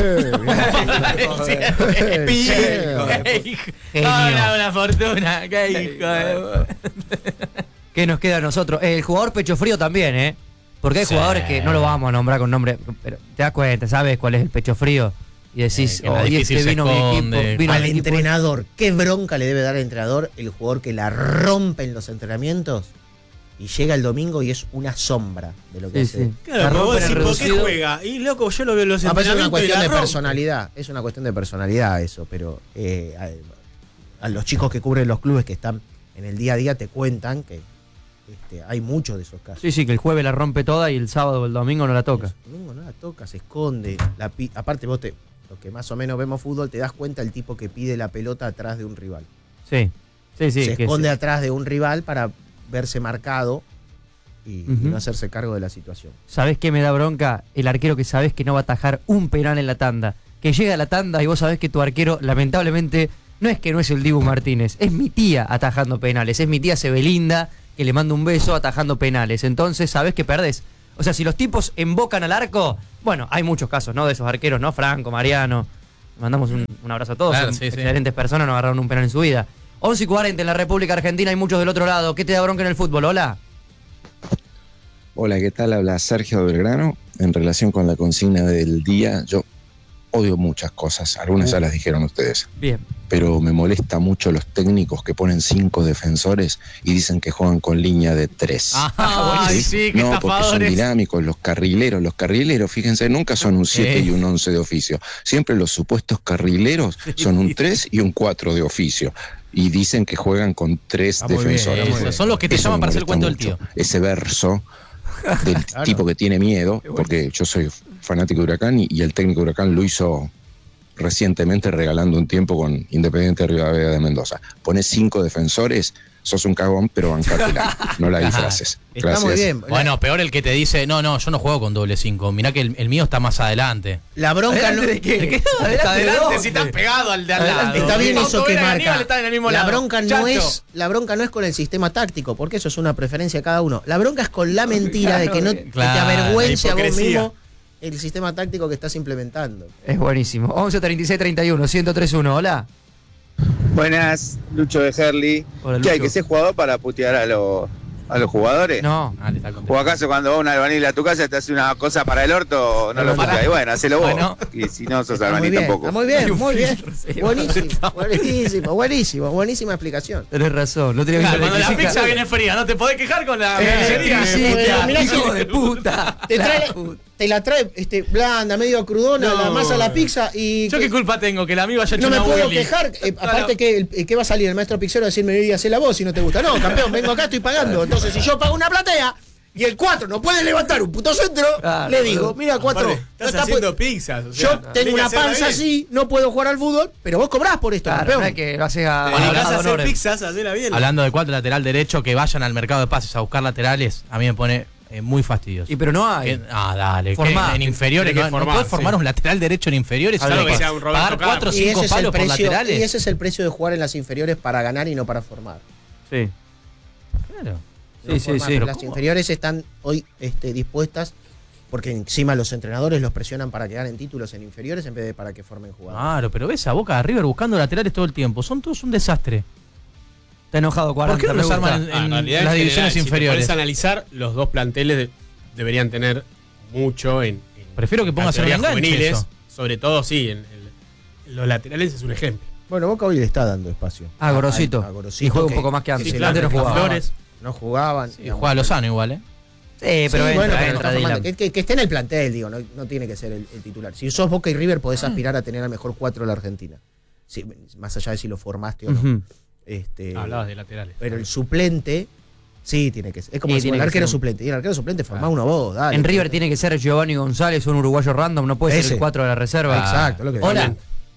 Ahora una fortuna, qué hijo de... ¿Qué nos queda a nosotros? El jugador pecho frío también, ¿eh? Porque hay Sí. jugadores que no lo vamos a nombrar con nombre, pero te das cuenta, ¿sabes cuál es el pecho frío? Y decís, Eh, que la oh, y difícil este se vino mi equipo, esconde. vino Al mi equipo. entrenador, ¿qué bronca le debe dar al entrenador el jugador que la rompe en los entrenamientos y llega el domingo y es una sombra de lo que Sí, hace? sí. Claro, La pero vos rompen en decís, ¿por qué reducido. juega? Y loco, yo lo veo en los Ah, pero es una entrenamientos y cuestión la de rompe. personalidad, es una cuestión de personalidad eso, pero eh, a, a los chicos que cubren los clubes que están en el día a día te cuentan que este, hay muchos de esos casos. Sí, sí, que el jueves la rompe toda y el sábado o el domingo no la toca. El domingo no la toca, se esconde. La pi- aparte vos te, los que más o menos vemos fútbol, te das cuenta el tipo que pide la pelota atrás de un rival. Sí, sí, sí. se que esconde sí. atrás de un rival para verse marcado y, y Ujú. no hacerse cargo de la situación. ¿Sabés qué me da bronca? El arquero que sabés que no va a atajar un penal en la tanda. Que llega a la tanda y vos sabés que tu arquero lamentablemente no es que no es el Dibu Martínez, es mi tía atajando penales, es mi tía Sebelinda que le manda un beso atajando penales. Entonces, sabés que perdés. O sea, si los tipos embocan al arco, bueno, hay muchos casos, ¿no? De esos arqueros, ¿no? Franco, Mariano. Mandamos un, un abrazo a todos. Claro, Son sí, sí. excelentes personas, no agarraron un penal en su vida. once y cuarenta en la República Argentina, hay muchos del otro lado. ¿Qué te da bronca en el fútbol? Hola. Hola, ¿qué tal? Habla Sergio Belgrano. En relación con la consigna del día, yo odio muchas cosas, algunas ya las dijeron ustedes. Bien. Pero me molesta mucho los técnicos que ponen cinco defensores y dicen que juegan con línea de tres. Ah, ¿sí? Sí, qué no, porque son estafadores. dinámicos, los carrileros. Los carrileros, fíjense, nunca son un siete Sí. y un once de oficio. Siempre los supuestos carrileros son un tres y un cuatro de oficio. Y dicen que juegan con tres Está muy bien, defensores. eso. Bueno, Son los que te eso llaman me para hacer el molesta cuento del mucho. Ese verso del Claro. tipo que tiene miedo, porque yo soy fanático de Huracán y, y el técnico de Huracán lo hizo recientemente regalando un tiempo con Independiente Rivadavia de Mendoza. Pones cinco defensores, sos un cagón, pero bancátela, no la disfraces. Gracias. Bueno, peor el que te dice, no, no, yo no juego con doble cinco. Mirá que el, el mío está más adelante. La bronca no. ¿De qué? ¿De qué? ¿Adelante Está de adelante dónde? si estás pegado al de al lado. Está bien eso que Autobera y marca. Aníbal están en el mismo La lado. bronca no Chacho. es la bronca no es con el sistema táctico, porque eso es una preferencia de cada uno. La bronca es con la mentira de que no que Claro, te avergüence la a vos hipocresía. mismo el sistema táctico que estás implementando. Es buenísimo. once treinta y seis treinta y uno, ciento tres uno. Hola. Buenas, Lucho de Herli. Hola, ¿Qué hay Lucho. que ser jugador para putear a los, a los jugadores? No. ¿O acaso cuando va un albanil a tu casa te hace una cosa para el orto, no lo puteas? Y bueno, hacelo vos. Bueno. Y si no sos Está muy albanil bien, tampoco. está muy bien, muy bien. Buenísimo, buenísimo, buenísimo, buenísima explicación. Tenés razón, no tenía que Claro, ser cuando la explícita. pizza viene fría, no te podés quejar con la Eh, pizzería. sí, Pero mirá hijo que- de puta. Te, trae, te la trae este, blanda, medio crudona, No. la masa, la pizza y. ¿Yo qué culpa tengo? Que el amigo haya hecho No me una puedo Willy. quejar, eh, aparte que, el- que va a salir el maestro pizzero a decirme, y hacé la voz si no te gusta. No, campeón, vengo acá, estoy pagando. Entonces, si yo pago una platea y el cuatro no puede levantar un puto centro, Claro, le digo, mira, cuatro. Aparte, estás no está haciendo pu- pizzas. o sea, yo tenés tengo que una hacerla panza bien. así, no puedo jugar al fútbol, pero vos cobrás por esto, Claro, campeón. no es que lo haces a, Te a- dedicás a a hacer honores. pizzas, hacela bien. Hablando de cuatro lateral derecho, que vayan al mercado de pases a buscar laterales, a mí me pone eh, muy fastidioso. Y pero no hay. Que- ah, dale. Formá. que en inferiores, Tenés que no, no formar, podés formar sí. un lateral derecho en inferiores. Salvo ¿sabes que qué? sea un Roberto Pagar cuatro o Carlos. Y cinco ese, es el palos por precio, laterales. y ese es el precio de jugar en las inferiores para ganar y no para formar. Sí. Claro. No Sí, sí, formar. sí. Las inferiores están hoy este, dispuestas porque encima los entrenadores los presionan para que ganen títulos en inferiores en vez de para que formen jugadores. Claro, pero ves a Boca de River buscando laterales todo el tiempo. Son todos un desastre. Está enojado, cuarenta. ¿Por qué no me los gusta. arman en, Ah, en en realidad, las en divisiones general, inferiores? Si te pones a analizar, los dos planteles de- deberían tener mucho en, en Prefiero que pongas en un categorías enganche juveniles. eso. Sobre todo, sí, en, en los laterales es un ejemplo. Bueno, Boca hoy le está dando espacio. Ah, Gorosito. A- a Gorosito Y juega un que- poco más que antes. sí, Antes no claro, jugaba. Flores. No jugaban. Y juega Lozano igual, ¿eh? Sí, pero Sí, entra, bueno, pero entra, está formando. Dylan. que, que- que esté en el plantel, digo, no, no tiene que ser el, el titular. Si sos Boca y River podés aspirar a tener al mejor cuatro de la Argentina. Sí, más allá de si lo formaste o no. Ujú. Este, Hablabas de laterales. pero el suplente, sí, tiene que ser. Es como Sí, decir, tiene el que arquero ser un- suplente. Y el arquero suplente formá uno vos, dale. En River tiene que ser Giovanni González, un uruguayo random, no puede ser Ese. el cuatro de la reserva. Exacto, lo que Hola.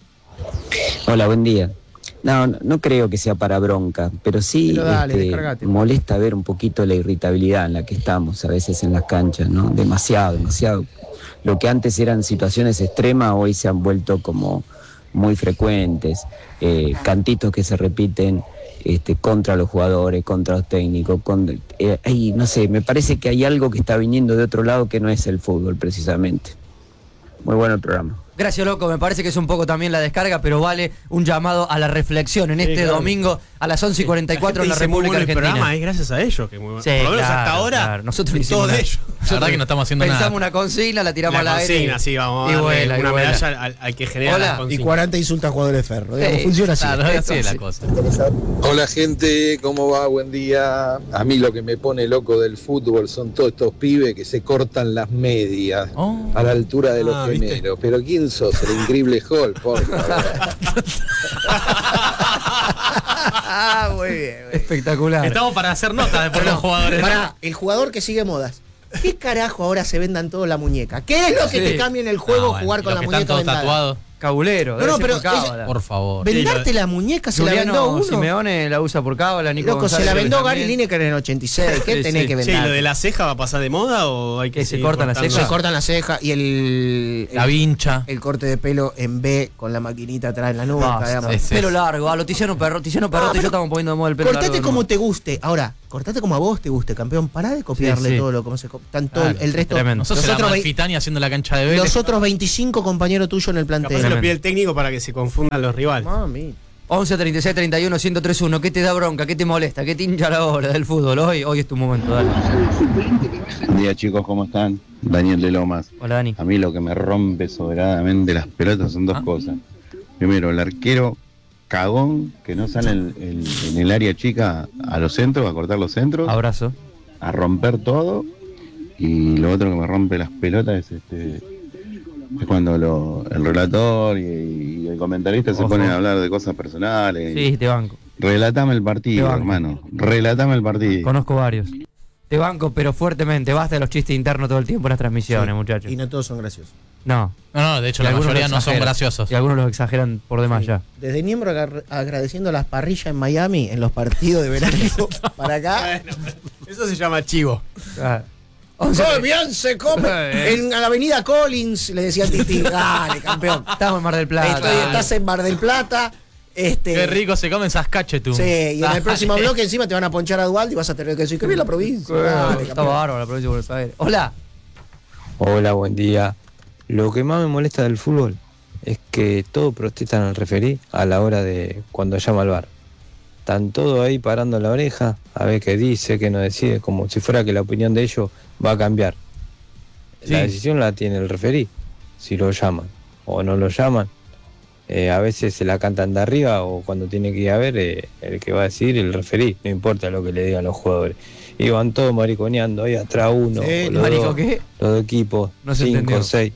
Hola, buen día. No, no, no creo que sea para bronca, pero sí Pero dale, este, descargate. molesta ver un poquito la irritabilidad en la que estamos a veces en las canchas, ¿no? Demasiado, demasiado. Lo que antes eran situaciones extremas hoy se han vuelto como muy frecuentes, eh, cantitos que se repiten este, contra los jugadores, contra los técnicos, con, eh, hay, no sé, me parece que hay algo que está viniendo de otro lado que no es el fútbol precisamente. Muy bueno el programa. Gracias, loco. Me parece que es un poco también la descarga, pero vale un llamado a la reflexión en este claro. domingo a las once y cuarenta y cuatro en la Gente dice, muy República bueno el Argentina. programa es gracias a ellos. Que muy bueno. Sí, Por lo menos claro, hasta ahora, claro. Nosotros no hicimos todos nada. de ellos. La verdad que no estamos haciendo Pensamos nada. una consigna, la tiramos La al aire. consigna, sí, vamos a y darle vuela, y una vuela. medalla al, al que genera Hola. la Y consigna. cuarenta insulta a jugadores de ferro. digamos, Sí, funciona así. Claro, así es la cosa. Hola gente, ¿cómo va? Buen día. A mí lo que me pone loco del fútbol son todos estos pibes que se cortan las medias Oh. a la altura de los Ah, ¿viste? gemelos. Pero ¿quién sos? El increíble Hulk, por favor. Ah, muy bien. muy bien. Espectacular. Estamos para hacer nota de por Pero los jugadores. Pará, el jugador que sigue modas. ¿Qué carajo ahora se vendan todos la muñeca? ¿Qué es lo que Sí. te cambia en el juego Ah, bueno, jugar con los la que muñeca están todos vendada? tatuados. Cabulero, No, debe no, ser pero por cábala. Por favor. Vendarte la muñeca se la vendó Juliano uno. Simeone la usa por cábala, Nico Loco, se González la vendó también. Gary Lineker en el ochenta y seis. ¿Qué Sí, tenés sí. que Che, vender? ¿lo de la ceja va a pasar de moda o hay que Que se seguir cortan las cortando? Se cejas. cortan la ceja y el, La el, vincha. el corte de pelo en B con la maquinita atrás en la nuca. Basta. digamos. Sí, sí. Pelo largo, a lo Tiziano Perro, Tiziano Perrote, pero yo estamos poniendo de moda el pelo Cortate largo. como ¿no? te guste. Ahora, cortate como a vos te guste, campeón. Pará de copiarle Sí, sí. todo lo como se co- tanto Claro, el resto. tremendo. Nosotros Los la otros, vei- Malfitani haciendo la cancha de Vélez. los otros veinticinco compañeros tuyos en el Capaz plantel. se lo pide el técnico para que se confundan los rivales. Mami. once treinta y seis treinta y uno ciento treinta y uno, ¿qué te da bronca? ¿Qué te molesta? ¿Qué te hincha la hora del fútbol? Hoy, hoy es tu momento, dale. Buen día chicos, ¿cómo están? Daniel de Lomas. Hola, Dani. A mí lo que me rompe soberanamente las pelotas son dos ¿Ah? cosas. Primero, el arquero cagón que no sale en, en- en el área chica a los centros, a cortar los centros, Abrazo. a romper todo. Y lo otro que me rompe las pelotas es este es cuando lo- el relator y, y el comentarista se Ojo. ponen a hablar de cosas personales. Sí, te banco. Relatame el Te partido, banco. hermano. Relatame el partido. Conozco varios. Te banco, pero fuertemente. Basta de los chistes internos todo el tiempo en las transmisiones, Sí. muchachos. Y no todos son graciosos. No. No, no, de hecho Y la algunos mayoría lo no son exageran. graciosos. Y algunos los exageran por demás ya. Desde Niembro agar- agradeciendo las parrillas en Miami en los partidos de verano para acá. Eso se llama chivo. Ah. ¡Oh, bien se come! En la avenida Collins le decían Titi. Dale, campeón. Estamos en Mar del Plata. Estoy- estás en Mar del Plata. Este, Qué rico se comen esas cachetum. Sí, y en el próximo bloque encima te van a ponchar a Dualdo y vas a tener que decir que bien la provincia. Dale, Está campeón. bárbaro la provincia de Buenos Aires. Hola. Hola, buen día. Lo que más me molesta del fútbol es que todos protestan al referí a la hora de cuando llama al V A R. Están todos ahí parando la oreja a ver qué dice, qué no decide, como si fuera que la opinión de ellos va a cambiar. La Sí. decisión la tiene el referí, si lo llaman o no lo llaman. Eh, a veces se la cantan de arriba o cuando tiene que ir a ver, eh, el que va a decir el referí, no importa lo que le digan los jugadores. Y van todos mariconeando ahí atrás uno, Sí, o los, ¿marico dos, qué? los dos equipos, No se cinco, entendió. seis.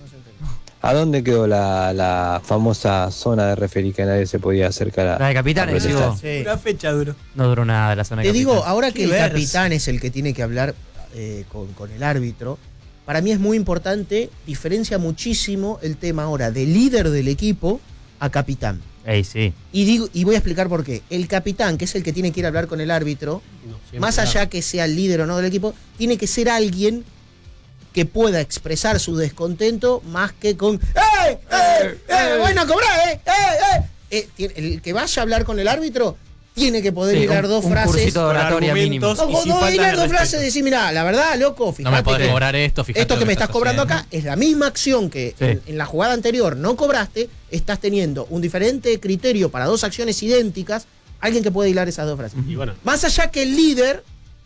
¿A dónde quedó la, la famosa zona de referí que nadie se podía acercar a? La de capitanes, a decís protestar? vos. Sí. Una fecha duro. No duró nada la zona de Te digo, capitanes. ahora que Qué el verso. capitán es el que tiene que hablar eh, con, con el árbitro, para mí es muy importante, diferencia muchísimo el tema ahora de líder del equipo a capitán. Ey, sí. Y, digo, y voy a explicar por qué. El capitán, que es el que tiene que ir a hablar con el árbitro, No, siempre más nada. allá que sea el líder o no del equipo, tiene que ser alguien que pueda expresar su descontento más que con ¡Eh! ¡Eh! ¡Eh! ¡Bueno, cobrá! ¡Eh! ¡Eh! ¡Eh! Eh, tiene- el que vaya a hablar con el árbitro tiene que poder Sí, hilar un- dos un frases. cursito de Con oratoria mínimo. argumentos. No, Y sin no, falta hilar de dos respeto. frases y decir, mirá, la verdad, loco, No fíjate me podés que cobrar esto, fíjate esto lo que me estás estás cobrando haciendo. acá es la misma acción que Sí. en, en la jugada anterior no cobraste, estás teniendo un diferente criterio para dos acciones idénticas, alguien que puede hilar esas dos frases. Y bueno, Más allá que el líder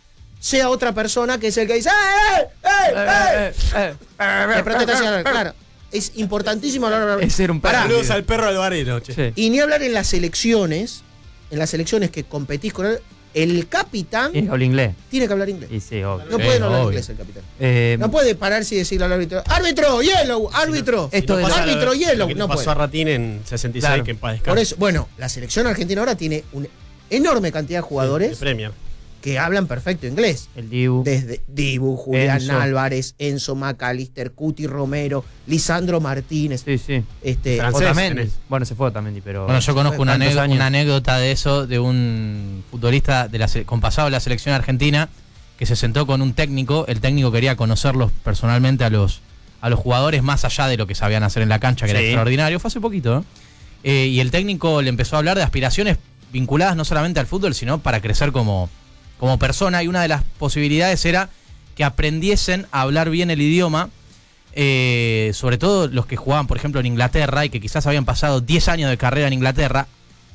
sea otra persona que es el que dice ¡Eh, eh, eh, eh! Eh, eh, Que protesta hacia- claro, es importantísimo hablar. Es ser un Pará. perro. saludos al perro alvarero, che. Sí. Y ni hablar en las elecciones, en las elecciones que competís con él, el capitán Y habla inglés. tiene que hablar inglés. Y sí, obvio. No Sí, puede no hablar obvio. inglés el capitán. Eh, No puede pararse y decirle al árbitro, árbitro, yellow, árbitro, Esto Si de no la- pasa árbitro, lo- yellow, lo que no pasó puede. a Ratín en sesenta y seis, Claro. que en paz descanse. Por eso, bueno, la selección argentina ahora tiene una enorme cantidad de De jugadores Premier. que hablan perfecto inglés. el Dibu. Desde Dibu, Julián Enzo. Álvarez, Enzo McAllister, Cuti Romero, Lisandro Martínez. Sí, sí. Este, Francés Otamendi. tenés. Bueno, se fue Otamendi, pero. Bueno, yo conozco una, tantos anécdota, años. una anécdota de eso, de un futbolista de la, se- con pasado de la selección argentina, que se sentó con un técnico. El técnico quería conocerlos personalmente a los, a los jugadores, más allá de lo que sabían hacer en la cancha, que era Sí. extraordinario. Fue hace poquito, ¿eh? Eh, y el técnico le empezó a hablar de aspiraciones vinculadas no solamente al fútbol, sino para crecer como, como persona. Y una de las posibilidades era que aprendiesen a hablar bien el idioma. Eh, sobre todo los que jugaban, por ejemplo, en Inglaterra y que quizás habían pasado diez años de carrera en Inglaterra,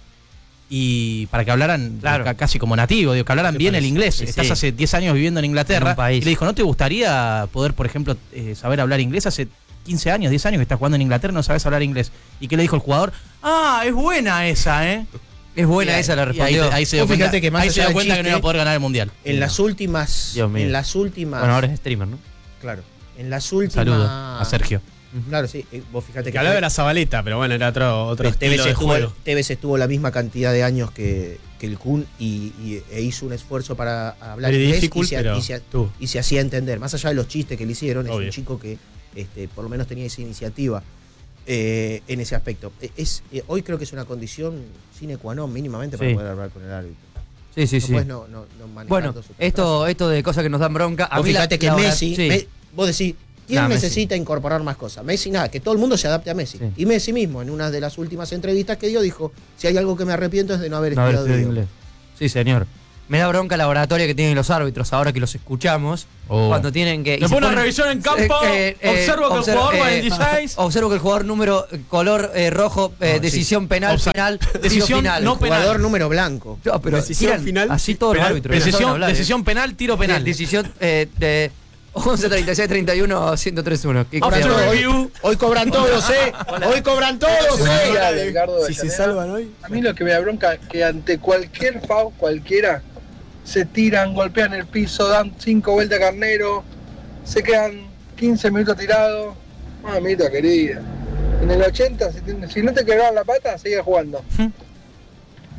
y para que hablaran Claro. ca- casi como nativo, digo, que hablaran ¿Qué bien el parece? inglés. Sí, Estás sí. hace diez años viviendo en Inglaterra, En un país. y le dijo, ¿no te gustaría poder, por ejemplo, eh, saber hablar inglés? Hace quince años, diez años que estás jugando en Inglaterra y no sabes hablar inglés. ¿Y qué le dijo el jugador? Ah, es buena esa, ¿eh? Es buena Y ahí- esa, la y ahí, respondió. ahí se dio Vos cuenta, fíjate que más ahí se allá dio del cuenta que no chiste, iba a poder ganar el mundial. en las últimas. Dios mío. En las últimas. Bueno, ahora es streamer, ¿no? Claro. En las últimas. Saludo a Sergio. Claro, sí. eh, Vos fíjate Que hablaba de la Zabaleta, pero bueno, era otro, otro Tevez estilo de estuvo, juego. Tevez estuvo la misma cantidad de años que, que el Kun y, y- e hizo un esfuerzo para hablar Very inglés y difficult, se, pero y se- tuvo. y se hacía entender. Más allá de los chistes que le hicieron, es Obvio. un chico que este, por lo menos tenía esa iniciativa. eh, en ese aspecto. Es, eh, hoy creo que es una condición sine qua non mínimamente para Sí. poder hablar con el árbitro. Sí, sí, no sí. puedes no, no, no manejar Bueno, dos o tres esto, esto de cosas que nos dan bronca. A Vos mí la- fíjate que la hora- Messi, sí. Me- vos decís, ¿quién Nah, Messi. necesita incorporar más cosas? Messi, nada, que todo el mundo se adapte a Messi. Y Messi mismo, en una de las últimas entrevistas que dio, dijo, si hay algo que me arrepiento es de no haber No haber estudiado estudiado idioma. inglés. Sí, señor. Me da bronca la oratoria que tienen los árbitros ahora que los escuchamos. Oh. Cuando tienen que. y Después se una ponen- revisión en campo, observo que el jugador va en dieciséis. Observo que el jugador número eh, color eh, rojo, eh, No, decisión sí. penal, Offside. final, Decisión final. no penal. Jugador número blanco. No, pero Decisión tiran final, así todos los penal, árbitros. penal. no saben Decisión, hablar, decisión penal, tiro eh. penal. Eh, Decisión eh, de once treinta y seis treinta y uno ciento treinta y uno. ¿Qué Ahora cosa? no, hoy, hoy cobran todos, ¿eh? Hoy cobran todos, Día de ¿eh? Edgardo de Si se Llanera. salvan hoy. A mí lo que me da bronca es que ante cualquier foul, cualquiera, se tiran, golpean el piso, dan cinco vueltas a carnero, se quedan quince minutos tirados. Mamita querida. En el ochenta, si, te- si no te quebraban la pata, seguías jugando.